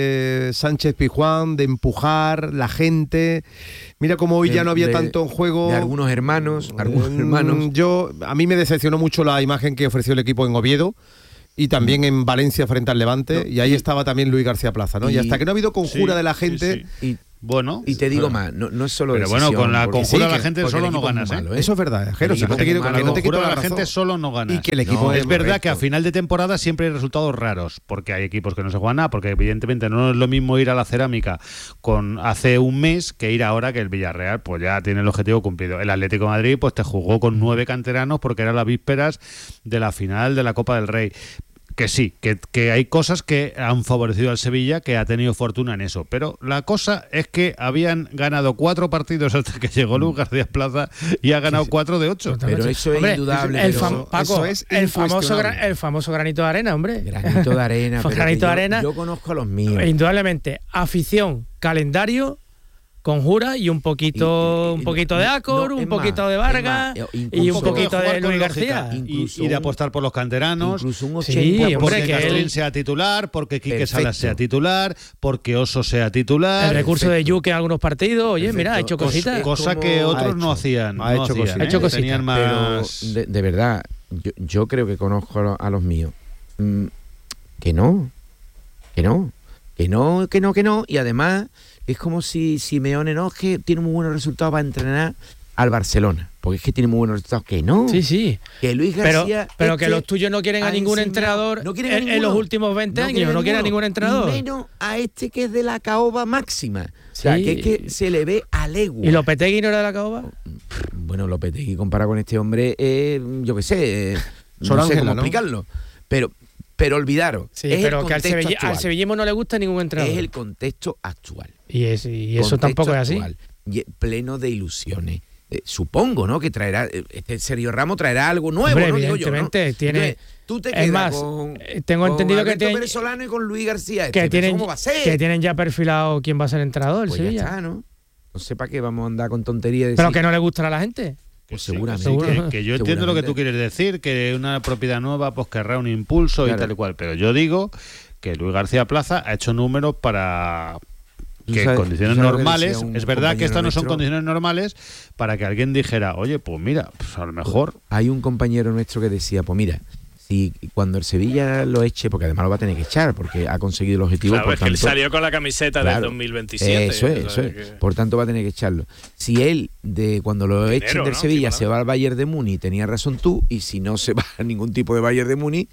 I: de Sánchez Pizjuán, de empujar la gente. Mira cómo hoy
G: De-
I: ya no había
G: de-
I: tanto en juego.
G: De algunos hermanos, algunos
I: Mm,
G: hermanos.
I: Yo, a mí me decepcionó mucho la imagen que ofreció el equipo en Oviedo y también en Valencia frente al Levante,
G: No,
I: y ahí
G: y-
I: estaba también Luis García Plaza, ¿no? Y,
G: y-
I: hasta que no ha habido conjura
H: Sí,
I: de la
H: sí,
I: gente.
H: sí.
G: Y,
H: Bueno,
G: y te digo
H: pero-
G: más, no, no es solo
H: Pero bueno,
G: decisión,
H: con la
G: porque
H: conjura
G: sí,
H: la
G: que-
H: gente
G: porque el
H: solo no
G: equipo es muy
H: ganas, ¿eh?
G: malo,
I: Eso es verdad, Jero,
G: El
I: si no te
G: equipo
I: quiero,
G: es muy
H: con
I: que
H: la
I: no te quito
H: conjura
I: la
H: de la
I: razón.
H: gente solo no ganas.
I: Y que el equipo
G: No,
I: es
H: Es verdad
I: correcto.
H: que a final de temporada siempre hay resultados raros, porque hay equipos que no se juegan nada, porque evidentemente no es lo mismo ir a la Cerámica con hace un mes que ir ahora, que el Villarreal pues ya tiene el objetivo cumplido. El Atlético de Madrid pues te jugó con nueve canteranos porque eran las vísperas de la final de la Copa del Rey. Que sí, que, que hay cosas que han favorecido al Sevilla, que ha tenido fortuna en eso. Pero la cosa es que habían ganado cuatro partidos hasta que llegó Luis García Plaza y ha ganado cuatro de ocho.
G: Pero eso es
F: Hombre,
G: indudable.
F: El,
G: pero-
F: fam- Paco,
I: eso es
F: el, famoso
I: incuestionable.
F: gra- el famoso granito de arena, hombre.
G: Granito de arena.
F: Fue
G: pero
F: granito
G: que
F: de
G: yo-
F: arena.
G: Yo conozco a los míos.
F: Indudablemente, afición, calendario, conjura y un poquito,
G: Y- y-
F: un poquito de
G: no,
F: Acor,
G: es
F: un
G: más,
F: poquito de
G: es
F: Vargas
G: más, eh,
F: y un
G: incluso-
F: poquito de
H: jugar con
F: Luis
H: lógica
F: García.
H: y,
G: Incluso
H: y de
G: un-
H: apostar por los canteranos.
G: Incluso un
F: Sí,
G: ochenta
F: hombre,
H: Porque
F: que
H: Castrín
F: él-
H: sea titular, porque Quique
G: Perfecto.
H: Salas sea titular, porque Oso sea titular.
F: El recurso de
G: Perfecto.
F: Yuque en algunos partidos, oye,
G: Perfecto.
F: mira, ha hecho
G: Cos-
F: cositas.
G: cos-
H: Cosa
G: como-
H: que otros
I: ha
H: no
I: hecho-
H: hacían.
I: ha
H: no
I: hecho
H: hacían,
I: cositas.
H: ¿eh?
F: Ha hecho cositas.
H: Tenían
G: Pero
H: más.
G: de, de verdad, yo, yo creo que conozco a, lo- a los míos. Mm, que no, que no, que no, que no, que no. Y además es como si Simeone no, es que tiene muy buenos resultados para entrenar al Barcelona, porque es que tiene muy buenos resultados. Que no,
F: Sí, sí.
G: que Luis
F: Pero,
G: García.
F: pero
G: es
F: que los tuyos no quieren a
G: ha
F: ningún
G: enseñado-
F: entrenador
G: no quieren a
F: en, en
G: ninguno.
F: los últimos veinte años,
G: quieren
F: no quieren a ningún entrenador.
G: Y menos a este que es de la caoba máxima. O sea,
F: Sí.
G: que es que se le ve a legua.
F: ¿Y Lopetegui no era de la caoba?
G: Bueno, Lopetegui comparado con este hombre, eh, yo qué sé, eh,
I: Sor
G: no sé
I: Ángela,
G: cómo
I: ¿no?
G: explicarlo. Pero, pero olvidaros,
F: Sí,
G: es
F: pero
G: el
F: que al,
G: contexto
F: sevilli-
G: actual.
F: al sevillismo no le gusta ningún entrenador.
G: Es el contexto actual.
F: Y, es- y eso
G: Contexto
F: tampoco es así.
G: actual. Y pleno de ilusiones. Eh, supongo, ¿no? Que traerá, eh, este Sergio Ramos traerá algo nuevo,
F: Hombre,
G: ¿no? Digo yo, ¿no?
F: evidentemente, tiene-
G: Entonces, tú te
F: es
G: quedas
F: más,
G: con,
F: eh, tengo
G: con
F: entendido que
G: Alberto
F: tiene-
G: Pérez Solano y con Luis García. Este,
F: Que
G: pero
F: tienen,
G: ¿cómo va a ser?
F: que tienen ya perfilado quién va a ser entrenador, el
G: Pues ya
F: Sevilla.
G: está, ¿no? No sé para qué vamos a andar con tonterías de
F: Pero
G: decir-
F: que no le gustará a la gente.
G: Pues
H: Sí,
G: seguramente.
H: sí, que,
F: Seguro.
H: que yo entiendo lo que
G: Seguramente.
H: tú quieres decir, que una propiedad nueva pues querrá un impulso y
G: Claro.
H: tal y cual. Pero yo digo que Luis García Plaza ha hecho números para
G: Tú
H: que en
G: sabes-
H: condiciones
G: tú sabes lo que
H: normales,
G: decía un
H: es verdad que
G: compañero
H: estas no son
G: nuestro-
H: condiciones normales, para que alguien dijera, oye, pues mira, pues a lo mejor.
G: Hay un compañero nuestro que decía, pues mira, si cuando el Sevilla lo eche, porque además lo va a tener que echar, porque ha conseguido el objetivo,
E: Claro,
G: por
E: es que él
G: tanto,
E: salió con la camiseta
G: claro,
E: del dos mil veintisiete.
G: Eso es,
E: o
G: eso
E: sea
G: es.
E: que-
G: Por tanto va a tener que echarlo. Si él, de cuando lo
E: Dinero,
G: echen del
E: ¿no?
G: Sevilla,
E: Encima,
G: se va al Bayern de Múnich, tenía razón tú, y si no se va a ningún tipo de Bayern de Múnich,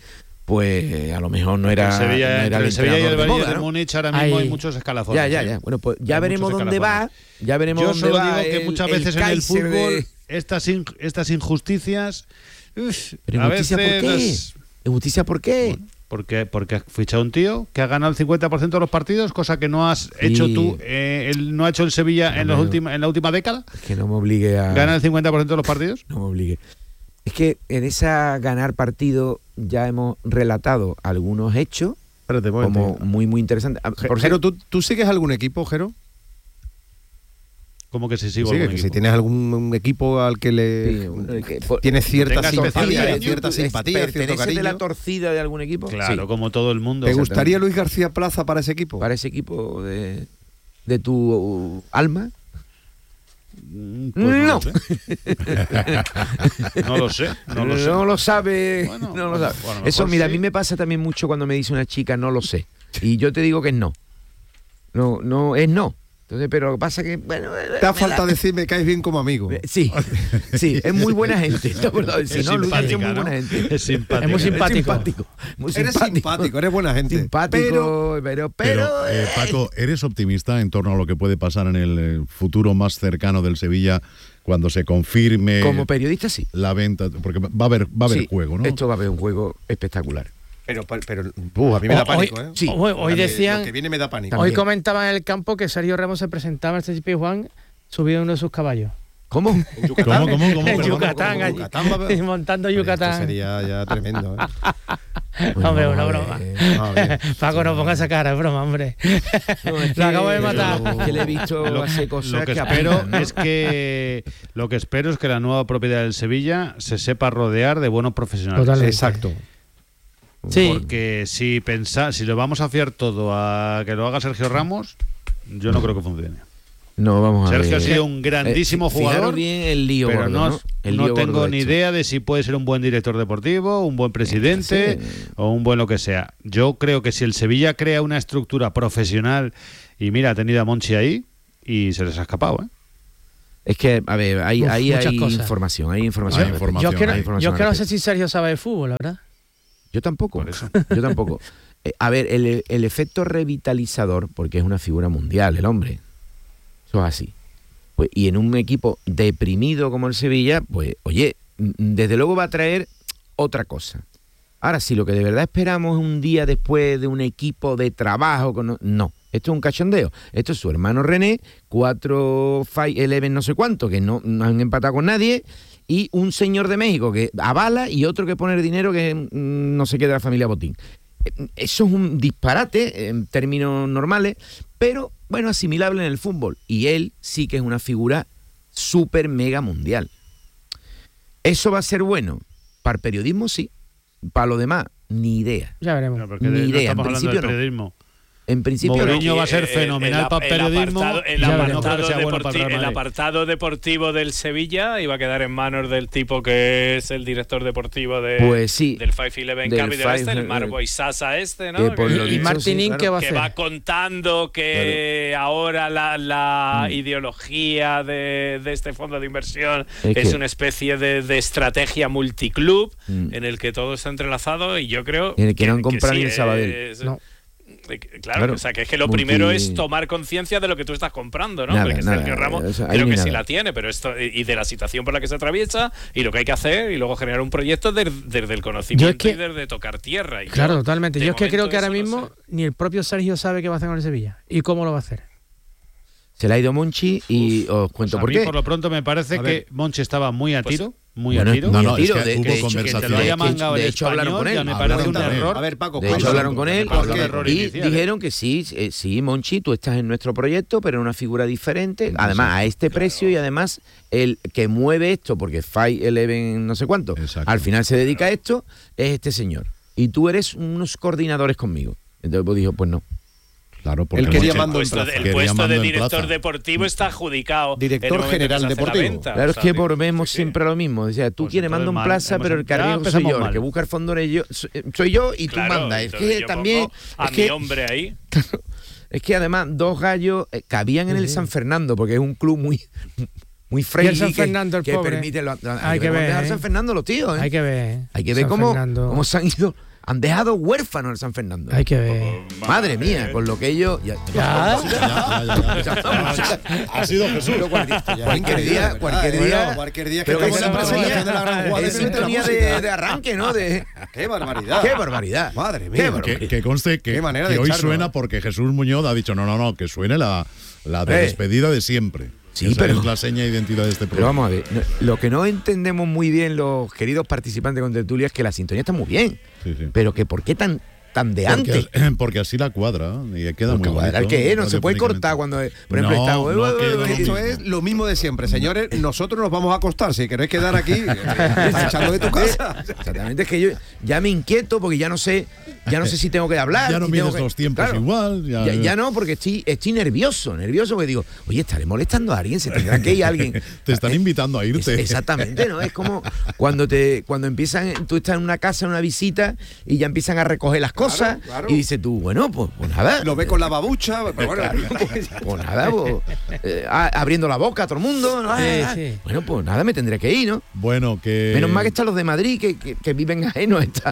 G: pues a lo mejor no era,
H: el Sevilla,
G: no era
H: entre
G: el
H: el Sevilla y el
G: entrenador de
H: Bayern
G: moda,
H: de
G: ¿no?
H: Múnich ahora mismo
F: Hay-
H: hay muchos escalafones.
G: Ya, ya,
H: ¿eh?
G: ya. Bueno, pues ya
H: Hay
G: veremos
H: muchos
G: dónde va.
H: escalafones.
G: Ya veremos
H: Yo
G: dónde
H: solo
G: va
H: digo que
G: el-
H: muchas
G: el
H: veces en el
G: Kaiser
H: fútbol
G: de-
H: estas, in- estas injusticias. uf,
G: Pero
H: a
G: injusticia
H: veces
G: ¿por qué?
H: las-
G: ¿Injusticia por qué?
H: Porque, porque has fichado un tío que ha ganado el cincuenta por ciento de los partidos, cosa que no has hecho
G: Sí.
H: tú, eh, él no ha hecho el Sevilla
G: No
H: en,
G: me-
H: los última, en la última década.
G: Que no me obligue a...
H: Gana el cincuenta por ciento de los partidos.
G: No me obligue. Es que en esa ganar partido ya hemos relatado algunos hechos
I: Espérate, un
G: como
I: momento.
G: muy, muy interesantes. Ah, por
I: Jero,
G: cierto,
I: ¿tú, ¿tú sigues algún equipo, Jero?
H: Como que si
I: Sí,
H: sigo
I: que
H: algún
I: si
H: equipo.
I: tienes algún un equipo al que le
G: Sí, un- el que- por-
I: tienes cierta
H: tengas especial
I: simpatía,
H: cariño,
I: cierta
G: ¿tú
I: simpatía, cierto
G: perteneces de la
I: cariño.
G: torcida de algún equipo?
H: Claro,
G: Sí.
H: como todo el mundo.
I: ¿Te gustaría Luis García Plaza para ese equipo?
G: Para ese equipo de, de tu uh, alma.
H: Mm, pues no.
G: No.
H: Lo sé. No lo sé. No lo sé.
G: No lo sabe.
H: Bueno,
G: no lo
H: bueno,
G: sabe.
H: bueno, a lo
G: Eso,
H: mejor
G: mira,
H: sí.
G: a mí me pasa también mucho cuando me dice una chica no lo sé. Y yo te digo que es no. No, no, es no. Entonces, pero lo que pasa que, bueno...
I: Te ha
G: me
I: falta
G: da-
I: decir me caes bien como amigo.
G: Sí, sí, es muy buena gente. ¿Te acuerdas? Si
H: Es
G: no, Luis García es muy
H: simpática,
G: buena
H: ¿no?
G: gente.
H: Es simpática.
F: Es muy simpático.
G: simpático. Muy
I: Eres simpático, eres buena gente.
G: Simpático, pero, pero,
B: Pero, eh, Paco, ¿eres optimista en torno a lo que puede pasar en el eh, futuro más cercano del Sevilla cuando se confirme
G: como periodista, sí.
B: la venta? Porque va a haber, va a haber
G: Sí,
B: juego, ¿no?
G: Esto va a haber un juego espectacular.
I: Pero, pero uh, a mí me da
F: Hoy-
I: pánico, ¿eh?
G: sí.
F: Hoy, hoy
I: A mí
F: decían,
I: Lo que viene me da pánico.
F: hoy
G: También.
F: comentaban en el campo que Sergio Ramos se presentaba en este Juan subido en uno de sus caballos.
G: ¿Cómo?
B: ¿Cómo, cómo, cómo?
F: En
B: Perdón,
F: Yucatán, allí,
I: Yucatán,
F: montando
I: Esto
F: Yucatán.
I: sería ya tremendo, ¿eh?
F: Bueno, hombre, una broma.
I: A ver.
F: Paco, no ponga esa cara, es broma, hombre.
G: No, es
F: Lo acabo de
G: que-
F: matar.
G: es que le he visto
H: Lo,
G: hacer cosas
H: lo que
G: que
H: espero
G: apuntan, ¿no?
H: es que lo que espero es que la nueva propiedad del Sevilla se sepa rodear de buenos profesionales.
F: Totalmente.
I: Exacto.
F: Sí.
H: Porque si pensa, si lo vamos a fiar todo a que lo haga Sergio Ramos, yo no creo que funcione.
G: No, vamos a
H: Sergio
G: ver.
H: ha sido un grandísimo
G: Eh, fijaros
H: jugador,
G: bien el lío
H: pero
G: gordo,
H: no,
G: ¿no? El
H: no
G: lío
H: tengo
G: gordo
H: ni
G: hecho.
H: idea de si puede ser un buen director deportivo, un buen presidente o un buen lo que sea. Yo creo que si el Sevilla crea una estructura profesional y mira, ha tenido a Monchi ahí y se les ha escapado, ¿eh?
G: Es que, a ver, ahí,
F: Uf,
G: ahí
F: muchas
G: hay
F: cosas.
G: información, hay información.
B: Hay información,
F: Yo es que, no-
G: hay información
F: yo es que no
G: al
F: sé si Sergio sabe de fútbol, la verdad.
G: Yo tampoco.
H: Por eso.
G: Yo tampoco. Eh, a ver, el, el efecto revitalizador, porque es una figura mundial el hombre. Eso es así. Pues, y en un equipo deprimido como el Sevilla, pues, oye, mm, desde luego va a traer otra cosa. Ahora, si lo que de verdad esperamos es un día después de un equipo de trabajo, con, no, esto es un cachondeo. Esto es su hermano René, cuatro Five Eleven no sé cuánto, que no, no han empatado con nadie, y un señor de México que avala y otro que pone el dinero que mm, no sé qué de la familia Botín. Eh, Eso es un disparate en términos normales, pero bueno, asimilable en el fútbol. Y él sí que es una figura súper mega mundial. ¿Eso va a ser bueno? Para el periodismo sí. Para lo demás, ni idea.
F: Ya veremos.
H: No, porque
G: Ni
H: de- no
G: idea,
H: estamos
G: en
H: hablando
G: principio
H: del
G: no.
H: periodismo.
G: En principio no.
H: Mourinho va a ser
E: Eh,
H: fenomenal
E: el-
H: para el
E: el
H: periodismo.
E: apartado- El,
F: Ya
E: apartado,
F: veremos.
H: No creo que sea bueno para
E: deporti-
H: el Real
E: el
H: Madrid.
E: apartado deportivo del Sevilla iba a quedar en manos del tipo que es el director deportivo de,
G: Pues sí.
E: del Five Eleven
G: Del
E: Capital este,
G: Five-
E: el Marbo Isasa este, ¿no?
G: Que por
E: Que-
G: lo
F: ¿Y
G: dicho,
F: Martinín
G: sí, claro.
F: qué va a
E: que
F: hacer?
E: va contando que ahora la, la
G: Mm.
E: ideología de, de este fondo de inversión
G: Es
E: es,
G: que-
E: una especie de, de estrategia multiclub
G: Mm.
E: en el que todo está entrelazado y yo creo
G: En el que no han comprado
E: sí,
G: ni el Sabadell.
E: es-
F: No.
E: eh, Claro,
G: Claro.
E: o sea, que es que lo
G: Multi-
E: primero es tomar conciencia de lo que tú estás comprando, ¿no?
G: Nada,
E: Porque
G: nada,
E: Sergio Ramos
G: o sea, ahí
E: creo
G: ni
E: que sí
G: nada.
E: la tiene, pero esto y de la situación por la que se atraviesa y lo que hay que hacer y luego generar un proyecto desde, desde el conocimiento
F: Yo es que-
E: y desde tocar tierra. Y
F: Claro,
E: yo,
F: totalmente.
E: de
F: Yo es que creo
E: momento
F: que ahora
E: eso no
F: mismo
E: sé.
F: ni el propio Sergio sabe qué va a hacer con el Sevilla y cómo lo va a hacer.
G: Se le ha ido Monchi y os cuento
H: Pues a
G: por
H: mí,
G: qué.
H: por lo pronto, me parece
I: A
H: que
I: ver.
H: Monchi estaba muy a
E: Pues-
H: tiro, muy
G: Bueno,
H: a tiro.
B: No, no,
G: Tiro,
B: es que
G: de-
B: hubo
G: de hecho, que
B: conversación.
H: Que te lo haya
G: de-
H: mangado
G: de
H: el
G: hecho, hablaron
H: español,
G: con él.
H: ya me
B: Hablaron
H: parece un
B: también.
H: error.
I: A ver, Paco,
G: De hecho,
I: cuéntanos.
G: hablaron con él
H: Me parece un
G: y
H: error inicial, ¿eh?
G: dijeron que sí, eh, sí, Monchi, tú estás en nuestro proyecto, pero en una figura diferente, además a este precio y además el que mueve esto, porque Five Eleven no sé cuánto,
B: Exacto.
G: al final se dedica a esto, es este señor. Y tú eres unos coordinadores conmigo. Entonces pues dijo, pues no.
B: Claro, porque
I: Él quería
B: Monchi-
I: mando en
E: puesto,
I: plaza.
E: el
B: Quería
E: puesto
B: mando
E: de
B: en
E: director
B: plaza.
E: deportivo está adjudicado.
I: Director
E: en el momento que
I: general
E: se hace la
I: deportivo.
E: venta,
G: Claro,
E: o
G: es
E: sea,
G: que
E: sí,
G: volvemos
E: sí, sí.
G: siempre a lo mismo. O sea, tú
H: Pues
G: quieres mando
H: entonces
G: en
H: mal,
G: plaza,
H: hemos-
G: pero el
H: ya
G: carrijo soy
H: empezamos
G: yo, el
H: mal.
G: que busca el fondo eres yo, soy yo y tú
E: Claro,
G: mandas. Es
E: entonces
G: que
E: yo
G: también...
E: pongo a
G: es
E: mi
G: que,
E: hombre ahí.
G: es que además dos gallos eh, cabían en el San Fernando, porque es un club muy... Muy
F: Y
G: friendly
F: el San
G: que-
F: Fernando, el
G: que
F: pobre.
G: permite lo-
F: Hay que ver,
G: dejar
F: ¿eh?
G: San Fernando los tíos, ¿eh?
F: Hay que ver.
G: Hay que ver
F: San
G: cómo,
F: Fernando.
G: cómo se han ido, han dejado huérfanos el San Fernando.
F: Hay que ver.
G: Madre mía, con lo que ellos ya,
F: Ya.
B: Ya, ya, ya. Ha sido Jesús.
G: cualquier día, cualquier
I: Bueno,
G: día,
I: cualquier día que
G: pero que
I: estamos en la
G: esa
I: presentación de la gran jugada
G: es
I: se mete la
G: sintonía
I: música.
G: de, de arranque, ¿no? De,
I: ¡Qué barbaridad!
G: qué barbaridad.
I: Madre
G: Qué
I: mía.
G: barbaridad.
B: Que, que conste que,
I: Qué manera
B: que
I: de
B: hoy
I: echarlo,
B: suena
I: ¿eh?
B: porque Jesús Muñoz ha dicho no, no, no, que suene la, la de
G: Eh.
B: despedida de siempre.
G: Sí,
B: Esa
G: pero-
B: es la seña de identidad de este
G: Pero
B: programa.
G: vamos a ver, no- lo que no entendemos muy bien los queridos participantes con tertulia es que la sintonía está muy bien,
B: Sí, sí.
G: pero que ¿por qué tan, tan de antes?
B: Porque, porque así la cuadra y queda muy
G: Cuadrar,
B: bonito.
G: ¿qué? No se puede
B: radiofónicamente.
G: cortar cuando, por ejemplo,
B: No,
G: está...
B: no, que no.
I: Esto es lo mismo de siempre, señores. Nosotros nos vamos a acostar. Si queréis quedar aquí, estás echando de tu casa.
G: Exactamente, es que yo ya me inquieto porque ya no sé, ya no sé si tengo que hablar.
B: Ya no
G: si tengo
B: mides
G: que-
B: los tiempos
G: Claro.
B: igual. Ya,
G: Ya, ya no, porque estoy, estoy nervioso, nervioso porque digo, oye, estaré molestando a alguien, se tendrá que ir alguien.
B: Te están invitando a
G: Es-
B: irte.
G: exactamente, ¿no? Es como cuando te cuando empiezan, tú estás en una casa, en una visita, y ya empiezan a recoger las cosas,
I: claro.
G: y dices tú, bueno, pues, pues nada.
I: Lo ve con la babucha. Pero bueno,
G: Pues nada, pues, eh, a- abriendo la boca a todo el mundo. ¿no?
F: Sí,
G: Ah,
F: sí.
G: Bueno, pues nada, me tendré que ir, ¿no?
B: Bueno, que.
G: Menos mal que están los de Madrid que, que, que viven ajenos. Está,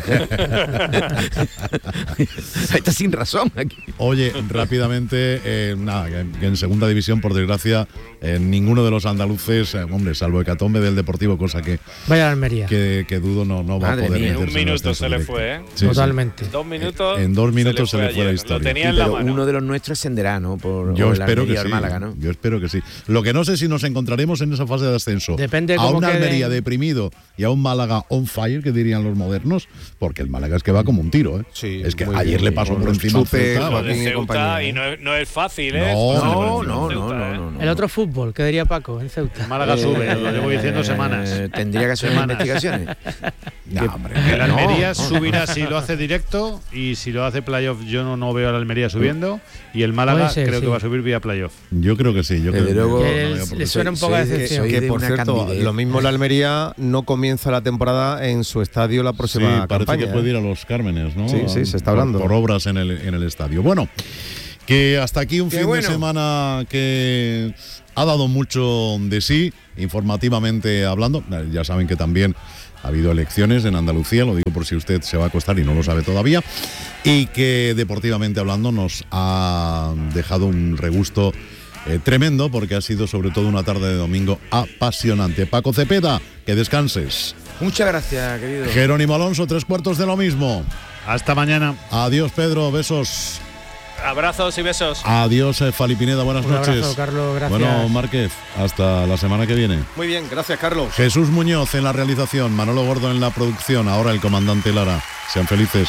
G: está sin razón aquí.
B: Oye, rápidamente, eh, nada, que, que en segunda división, por desgracia, eh, ninguno de los andaluces, eh, hombre, salvo Hecatombe del Deportivo, cosa que,
F: Vaya a la Almería.
B: que, que dudo no, no va
G: Madre
B: a poder
G: mía,
E: En un
B: meterse en el
E: minuto
B: ascenso
E: se le
B: directo.
E: fue, ¿eh?
B: Sí, sí.
F: Totalmente. Totalmente.
E: Dos minutos.
B: En dos minutos se le fue,
E: se le fue
B: la
E: ayer.
B: historia.
E: Lo tenía
G: Sí,
E: en la
G: pero
E: mano.
G: uno de los nuestros ascenderá, ¿no? Por,
B: Yo
G: o el
B: espero que
G: Almería,
B: sí.
G: el Málaga, ¿no?
B: Yo espero que sí. Lo que no sé si nos encontraremos en esa fase de ascenso.
F: Depende
B: a
F: cómo
B: un
F: queden.
B: Almería deprimido y a un Málaga on fire, que dirían los modernos, porque el Málaga es que va como un tiro, ¿eh?
I: Sí,
B: es que
I: muy
B: ayer
I: bien,
B: le pasó
I: con
B: por
I: los
B: encima al
I: chupes,
B: Celta,
E: Lo de
I: Joaquín y
E: Ceuta,
I: compañía,
E: y
I: ¿eh?
E: no, es- no es fácil, ¿eh?
B: No,
E: Pasar
B: no,
E: por
G: No,
E: encima
G: no,
E: del
G: no,
E: Ceuta,
G: no,
E: ¿eh?
G: no, no.
F: El otro fútbol, que diría Paco, en Ceuta.
H: Málaga sube, lo llevo diciendo
G: Eh,
H: semanas.
G: Tendría que hacer unas
H: Semanas.
G: investigaciones.
B: No, hombre,
H: El Almería
G: no, no,
H: subirá si lo hace directo y si lo hace playoff yo no, no veo al Almería subiendo y el Málaga
F: Puede ser,
H: creo
F: sí.
H: que va a subir vía playoff.
B: yo creo que sí. Yo
G: Desde
B: creo
G: luego-
B: que
F: Que
B: no
F: él-
B: había por
F: le
B: qué.
F: suena un poco de
G: soy de-
F: decepción.
G: soy
I: Que
G: de
I: por
G: una
I: cierto,
G: candidez.
I: lo mismo la Almería no comienza la temporada en su estadio la
B: Sí,
I: próxima
B: parece
I: campaña.
B: que puede
I: ¿eh?
B: ir a los Cármenes, ¿no?
I: Sí, sí, se está
B: Por-
I: hablando.
B: Por, obras en el, en el estadio. Bueno, que hasta aquí un
G: Qué
B: fin
G: bueno.
B: de semana que ha dado mucho de sí, informativamente hablando. Ya saben que también ha habido elecciones en Andalucía, lo digo por si usted se va a acostar y no lo sabe todavía, y que deportivamente hablando nos ha dejado un regusto eh, tremendo, porque ha sido sobre todo una tarde de domingo apasionante. Paco Cepeda, que descanses.
G: Muchas gracias, querido.
B: Jerónimo Alonso, tres cuartos de lo mismo.
H: Hasta mañana.
B: Adiós, Pedro, besos.
E: Abrazos y besos.
B: Adiós, eh, Fali Pineda, buenas
F: Un
B: noches.
F: abrazo, Carlos, gracias.
B: Bueno, Márquez, hasta la semana que viene.
I: Muy bien, gracias, Carlos.
B: Jesús Muñoz en la realización, Manolo Gordo en la producción, ahora el comandante Lara. Sean felices.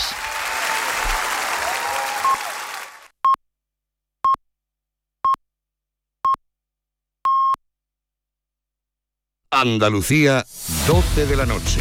L: Andalucía, doce de la noche.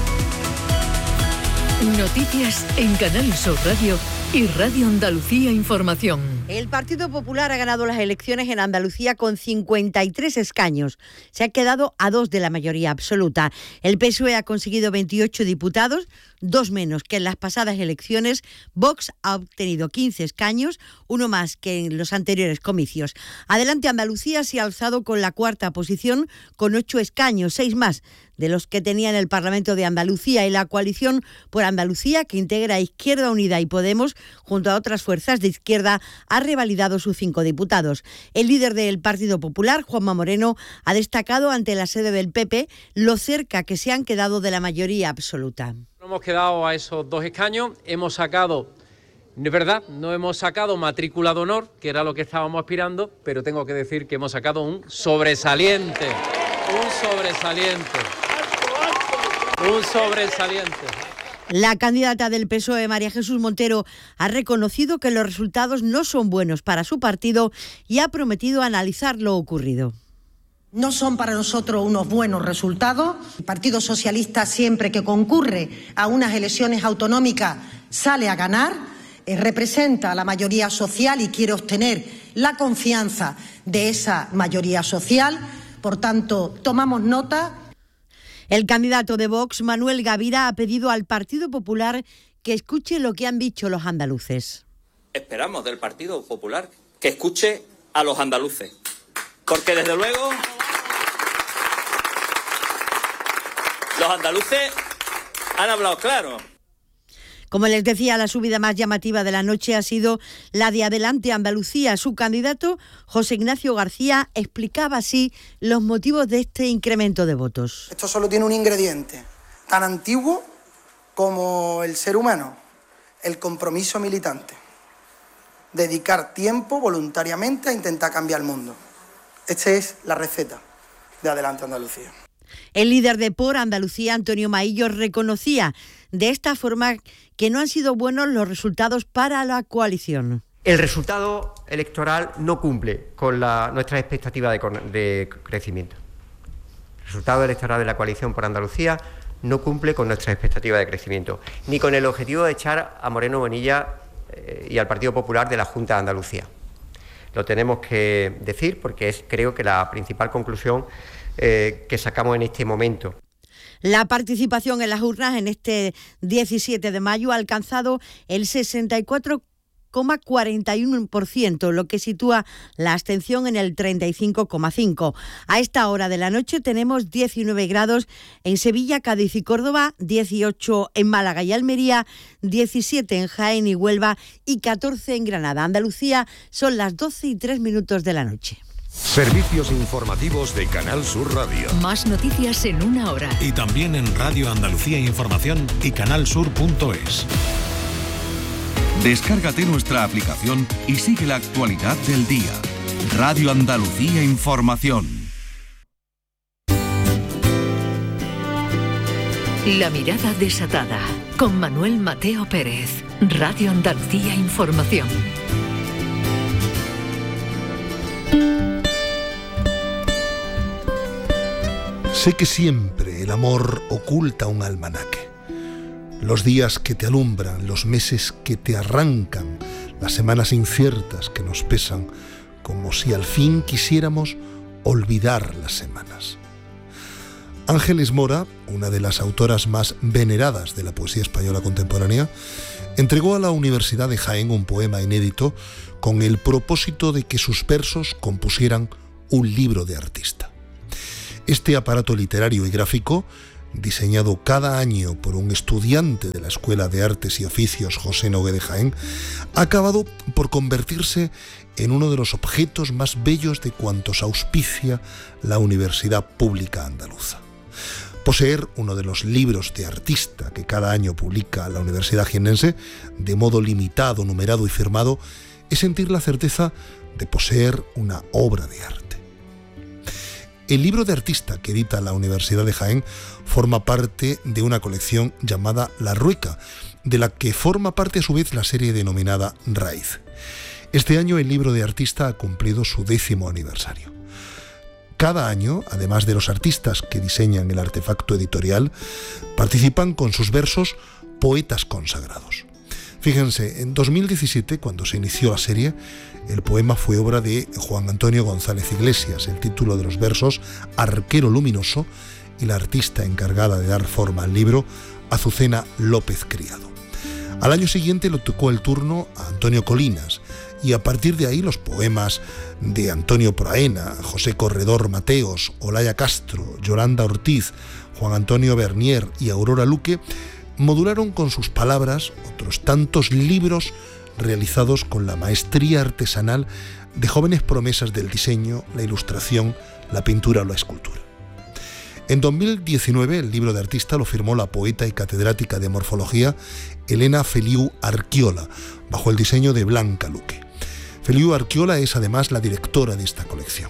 M: Noticias en Canal Sur Radio y Radio Andalucía Información.
N: El Partido Popular ha ganado las elecciones en Andalucía con cincuenta y tres escaños. Se ha quedado a dos de la mayoría absoluta. El P S O E ha conseguido veintiocho diputados, dos menos que en las pasadas elecciones. Vox ha obtenido quince escaños, uno más que en los anteriores comicios. Adelante Andalucía se ha alzado con la cuarta posición con ocho escaños, seis más de los que tenía en el Parlamento de Andalucía, y la coalición por Andalucía, que integra Izquierda Unida y Podemos, junto a otras fuerzas de izquierda, ha revalidado sus cinco diputados. El líder del Partido Popular, Juanma Moreno, ha destacado ante la sede del P P lo cerca que se han quedado de la mayoría absoluta.
O: Hemos quedado a esos dos escaños, hemos sacado, es verdad, no hemos sacado matrícula de honor, que era lo que estábamos aspirando, pero tengo que decir que hemos sacado un sobresaliente, un sobresaliente, un sobresaliente.
N: La candidata del P S O E, María Jesús Montero, ha reconocido que los resultados no son buenos para su partido y ha prometido analizar lo ocurrido.
P: No son para nosotros unos buenos resultados. El Partido Socialista, siempre que concurre a unas elecciones autonómicas, sale a ganar, eh, representa a la mayoría social y quiere obtener la confianza de esa mayoría social. Por tanto, tomamos nota.
N: El candidato de Vox, Manuel Gavira, ha pedido al Partido Popular que escuche lo que han dicho los andaluces.
Q: Esperamos del Partido Popular que escuche a los andaluces, porque desde luego los andaluces han hablado claro.
N: Como les decía, la subida más llamativa de la noche ha sido la de Adelante Andalucía. Su candidato, José Ignacio García, explicaba así los motivos de este incremento de votos.
R: Esto solo tiene un ingrediente tan antiguo como el ser humano, el compromiso militante. Dedicar tiempo voluntariamente a intentar cambiar el mundo. Esta es la receta de Adelante Andalucía.
N: El líder de Por Andalucía, Antonio Maillo, reconocía de esta forma que no han sido buenos los resultados para la coalición.
S: El resultado electoral no cumple con la, nuestras expectativas de, de crecimiento. El resultado electoral de la coalición por Andalucía no cumple con nuestras expectativas de crecimiento, ni con el objetivo de echar a Moreno Bonilla eh, y al Partido Popular de la Junta de Andalucía. Lo tenemos que decir porque es, creo que, la principal conclusión eh, que sacamos en este momento.
N: La participación en las urnas en este diecisiete de mayo ha alcanzado el sesenta y cuatro coma cuarenta y uno por ciento, lo que sitúa la abstención en el treinta y cinco coma cinco por ciento. A esta hora de la noche tenemos diecinueve grados en Sevilla, Cádiz y Córdoba, dieciocho en Málaga y Almería, diecisiete en Jaén y Huelva y catorce en Granada. Andalucía, son las doce y tres minutos de la noche.
L: Servicios informativos de Canal Sur Radio.
M: Más noticias en una hora.
T: Y también en Radio Andalucía Información y canal sur punto es.
L: Descárgate nuestra aplicación y sigue la actualidad del día. Radio Andalucía Información.
M: La mirada desatada con Manuel Mateo Pérez. Radio Andalucía Información.
T: Sé que siempre el amor oculta un almanaque. Los días que te alumbran, los meses que te arrancan, las semanas inciertas que nos pesan, como si al fin quisiéramos olvidar las semanas. Ángeles Mora, una de las autoras más veneradas de la poesía española contemporánea, entregó a la Universidad de Jaén un poema inédito con el propósito de que sus versos compusieran un libro de artista. Este aparato literario y gráfico, diseñado cada año por un estudiante de la Escuela de Artes y Oficios José Nogué de Jaén, ha acabado por convertirse en uno de los objetos más bellos de cuantos auspicia la Universidad Pública Andaluza. Poseer uno de los libros de artista que cada año publica la Universidad Jiennense, de modo limitado, numerado y firmado, es sentir la certeza de poseer una obra de arte. El libro de artista que edita la Universidad de Jaén forma parte de una colección llamada La Rueca, de la que forma parte a su vez la serie denominada Raíz. Este año el libro de artista ha cumplido su décimo aniversario. Cada año, además de los artistas que diseñan el artefacto editorial, participan con sus versos poetas consagrados. Fíjense, en dos mil diecisiete, cuando se inició la serie, el poema fue obra de Juan Antonio González Iglesias, el título de los versos Arquero Luminoso, y la artista encargada de dar forma al libro, Azucena López Criado. Al año siguiente le tocó el turno a Antonio Colinas, y a partir de ahí los poemas de Antonio Proaena, José Corredor Mateos, Olaya Castro, Yolanda Ortiz, Juan Antonio Bernier y Aurora Luque modularon con sus palabras otros tantos libros realizados con la maestría artesanal de jóvenes promesas del diseño, la ilustración, la pintura o la escultura. En dos mil diecinueve el libro de artista lo firmó la poeta y catedrática de morfología Elena Feliu Arquiola, bajo el diseño de Blanca Luque. Feliu Arquiola es además la directora de esta colección.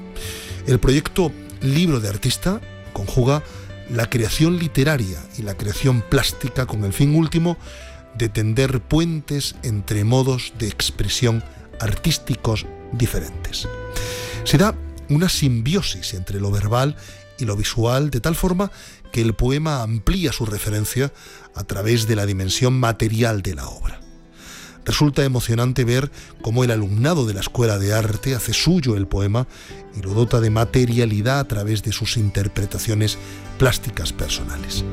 T: El proyecto Libro de Artista conjuga la creación literaria y la creación plástica con el fin último de tender puentes entre modos de expresión artísticos diferentes. Se da una simbiosis entre lo verbal y lo visual, de tal forma que el poema amplía su referencia a través de la dimensión material de la obra. Resulta emocionante ver cómo el alumnado de la Escuela de Arte hace suyo el poema y lo dota de materialidad a través de sus interpretaciones plásticas personales.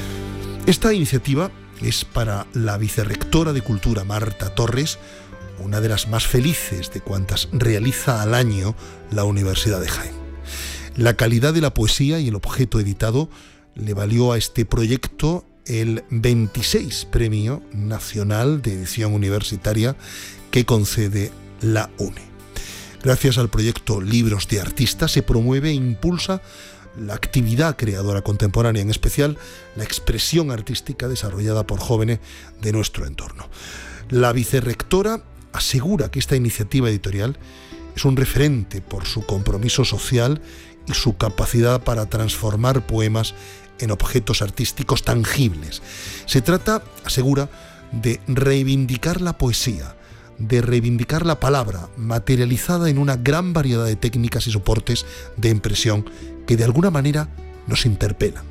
T: Esta iniciativa es para la vicerrectora de Cultura, Marta Torres, una de las más felices de cuantas realiza al año la Universidad de Jaén. La calidad de la poesía y el objeto editado le valió a este proyecto el veintiséis Premio Nacional de Edición Universitaria que concede la UNE. Gracias al proyecto Libros de Artista se promueve e impulsa la actividad creadora contemporánea, en especial la expresión artística desarrollada por jóvenes de nuestro entorno. La vicerrectora asegura que esta iniciativa editorial es un referente por su compromiso social y su capacidad para transformar poemas en objetos artísticos tangibles. Se trata, asegura, de reivindicar la poesía, de reivindicar la palabra materializada en una gran variedad de técnicas y soportes de impresión que de alguna manera nos interpelan.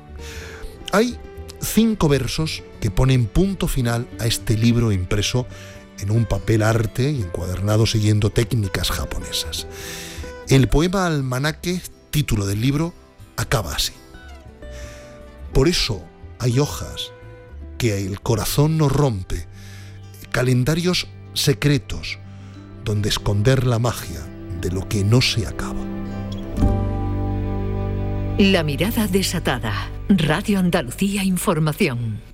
T: Hay cinco versos que ponen punto final a este libro impreso en un papel arte y encuadernado siguiendo técnicas japonesas. El poema Almanaque, título del libro, acaba así. Por eso hay hojas que el corazón no rompe, calendarios secretos donde esconder la magia de lo que no se acaba.
M: La mirada desatada. Radio Andalucía Información.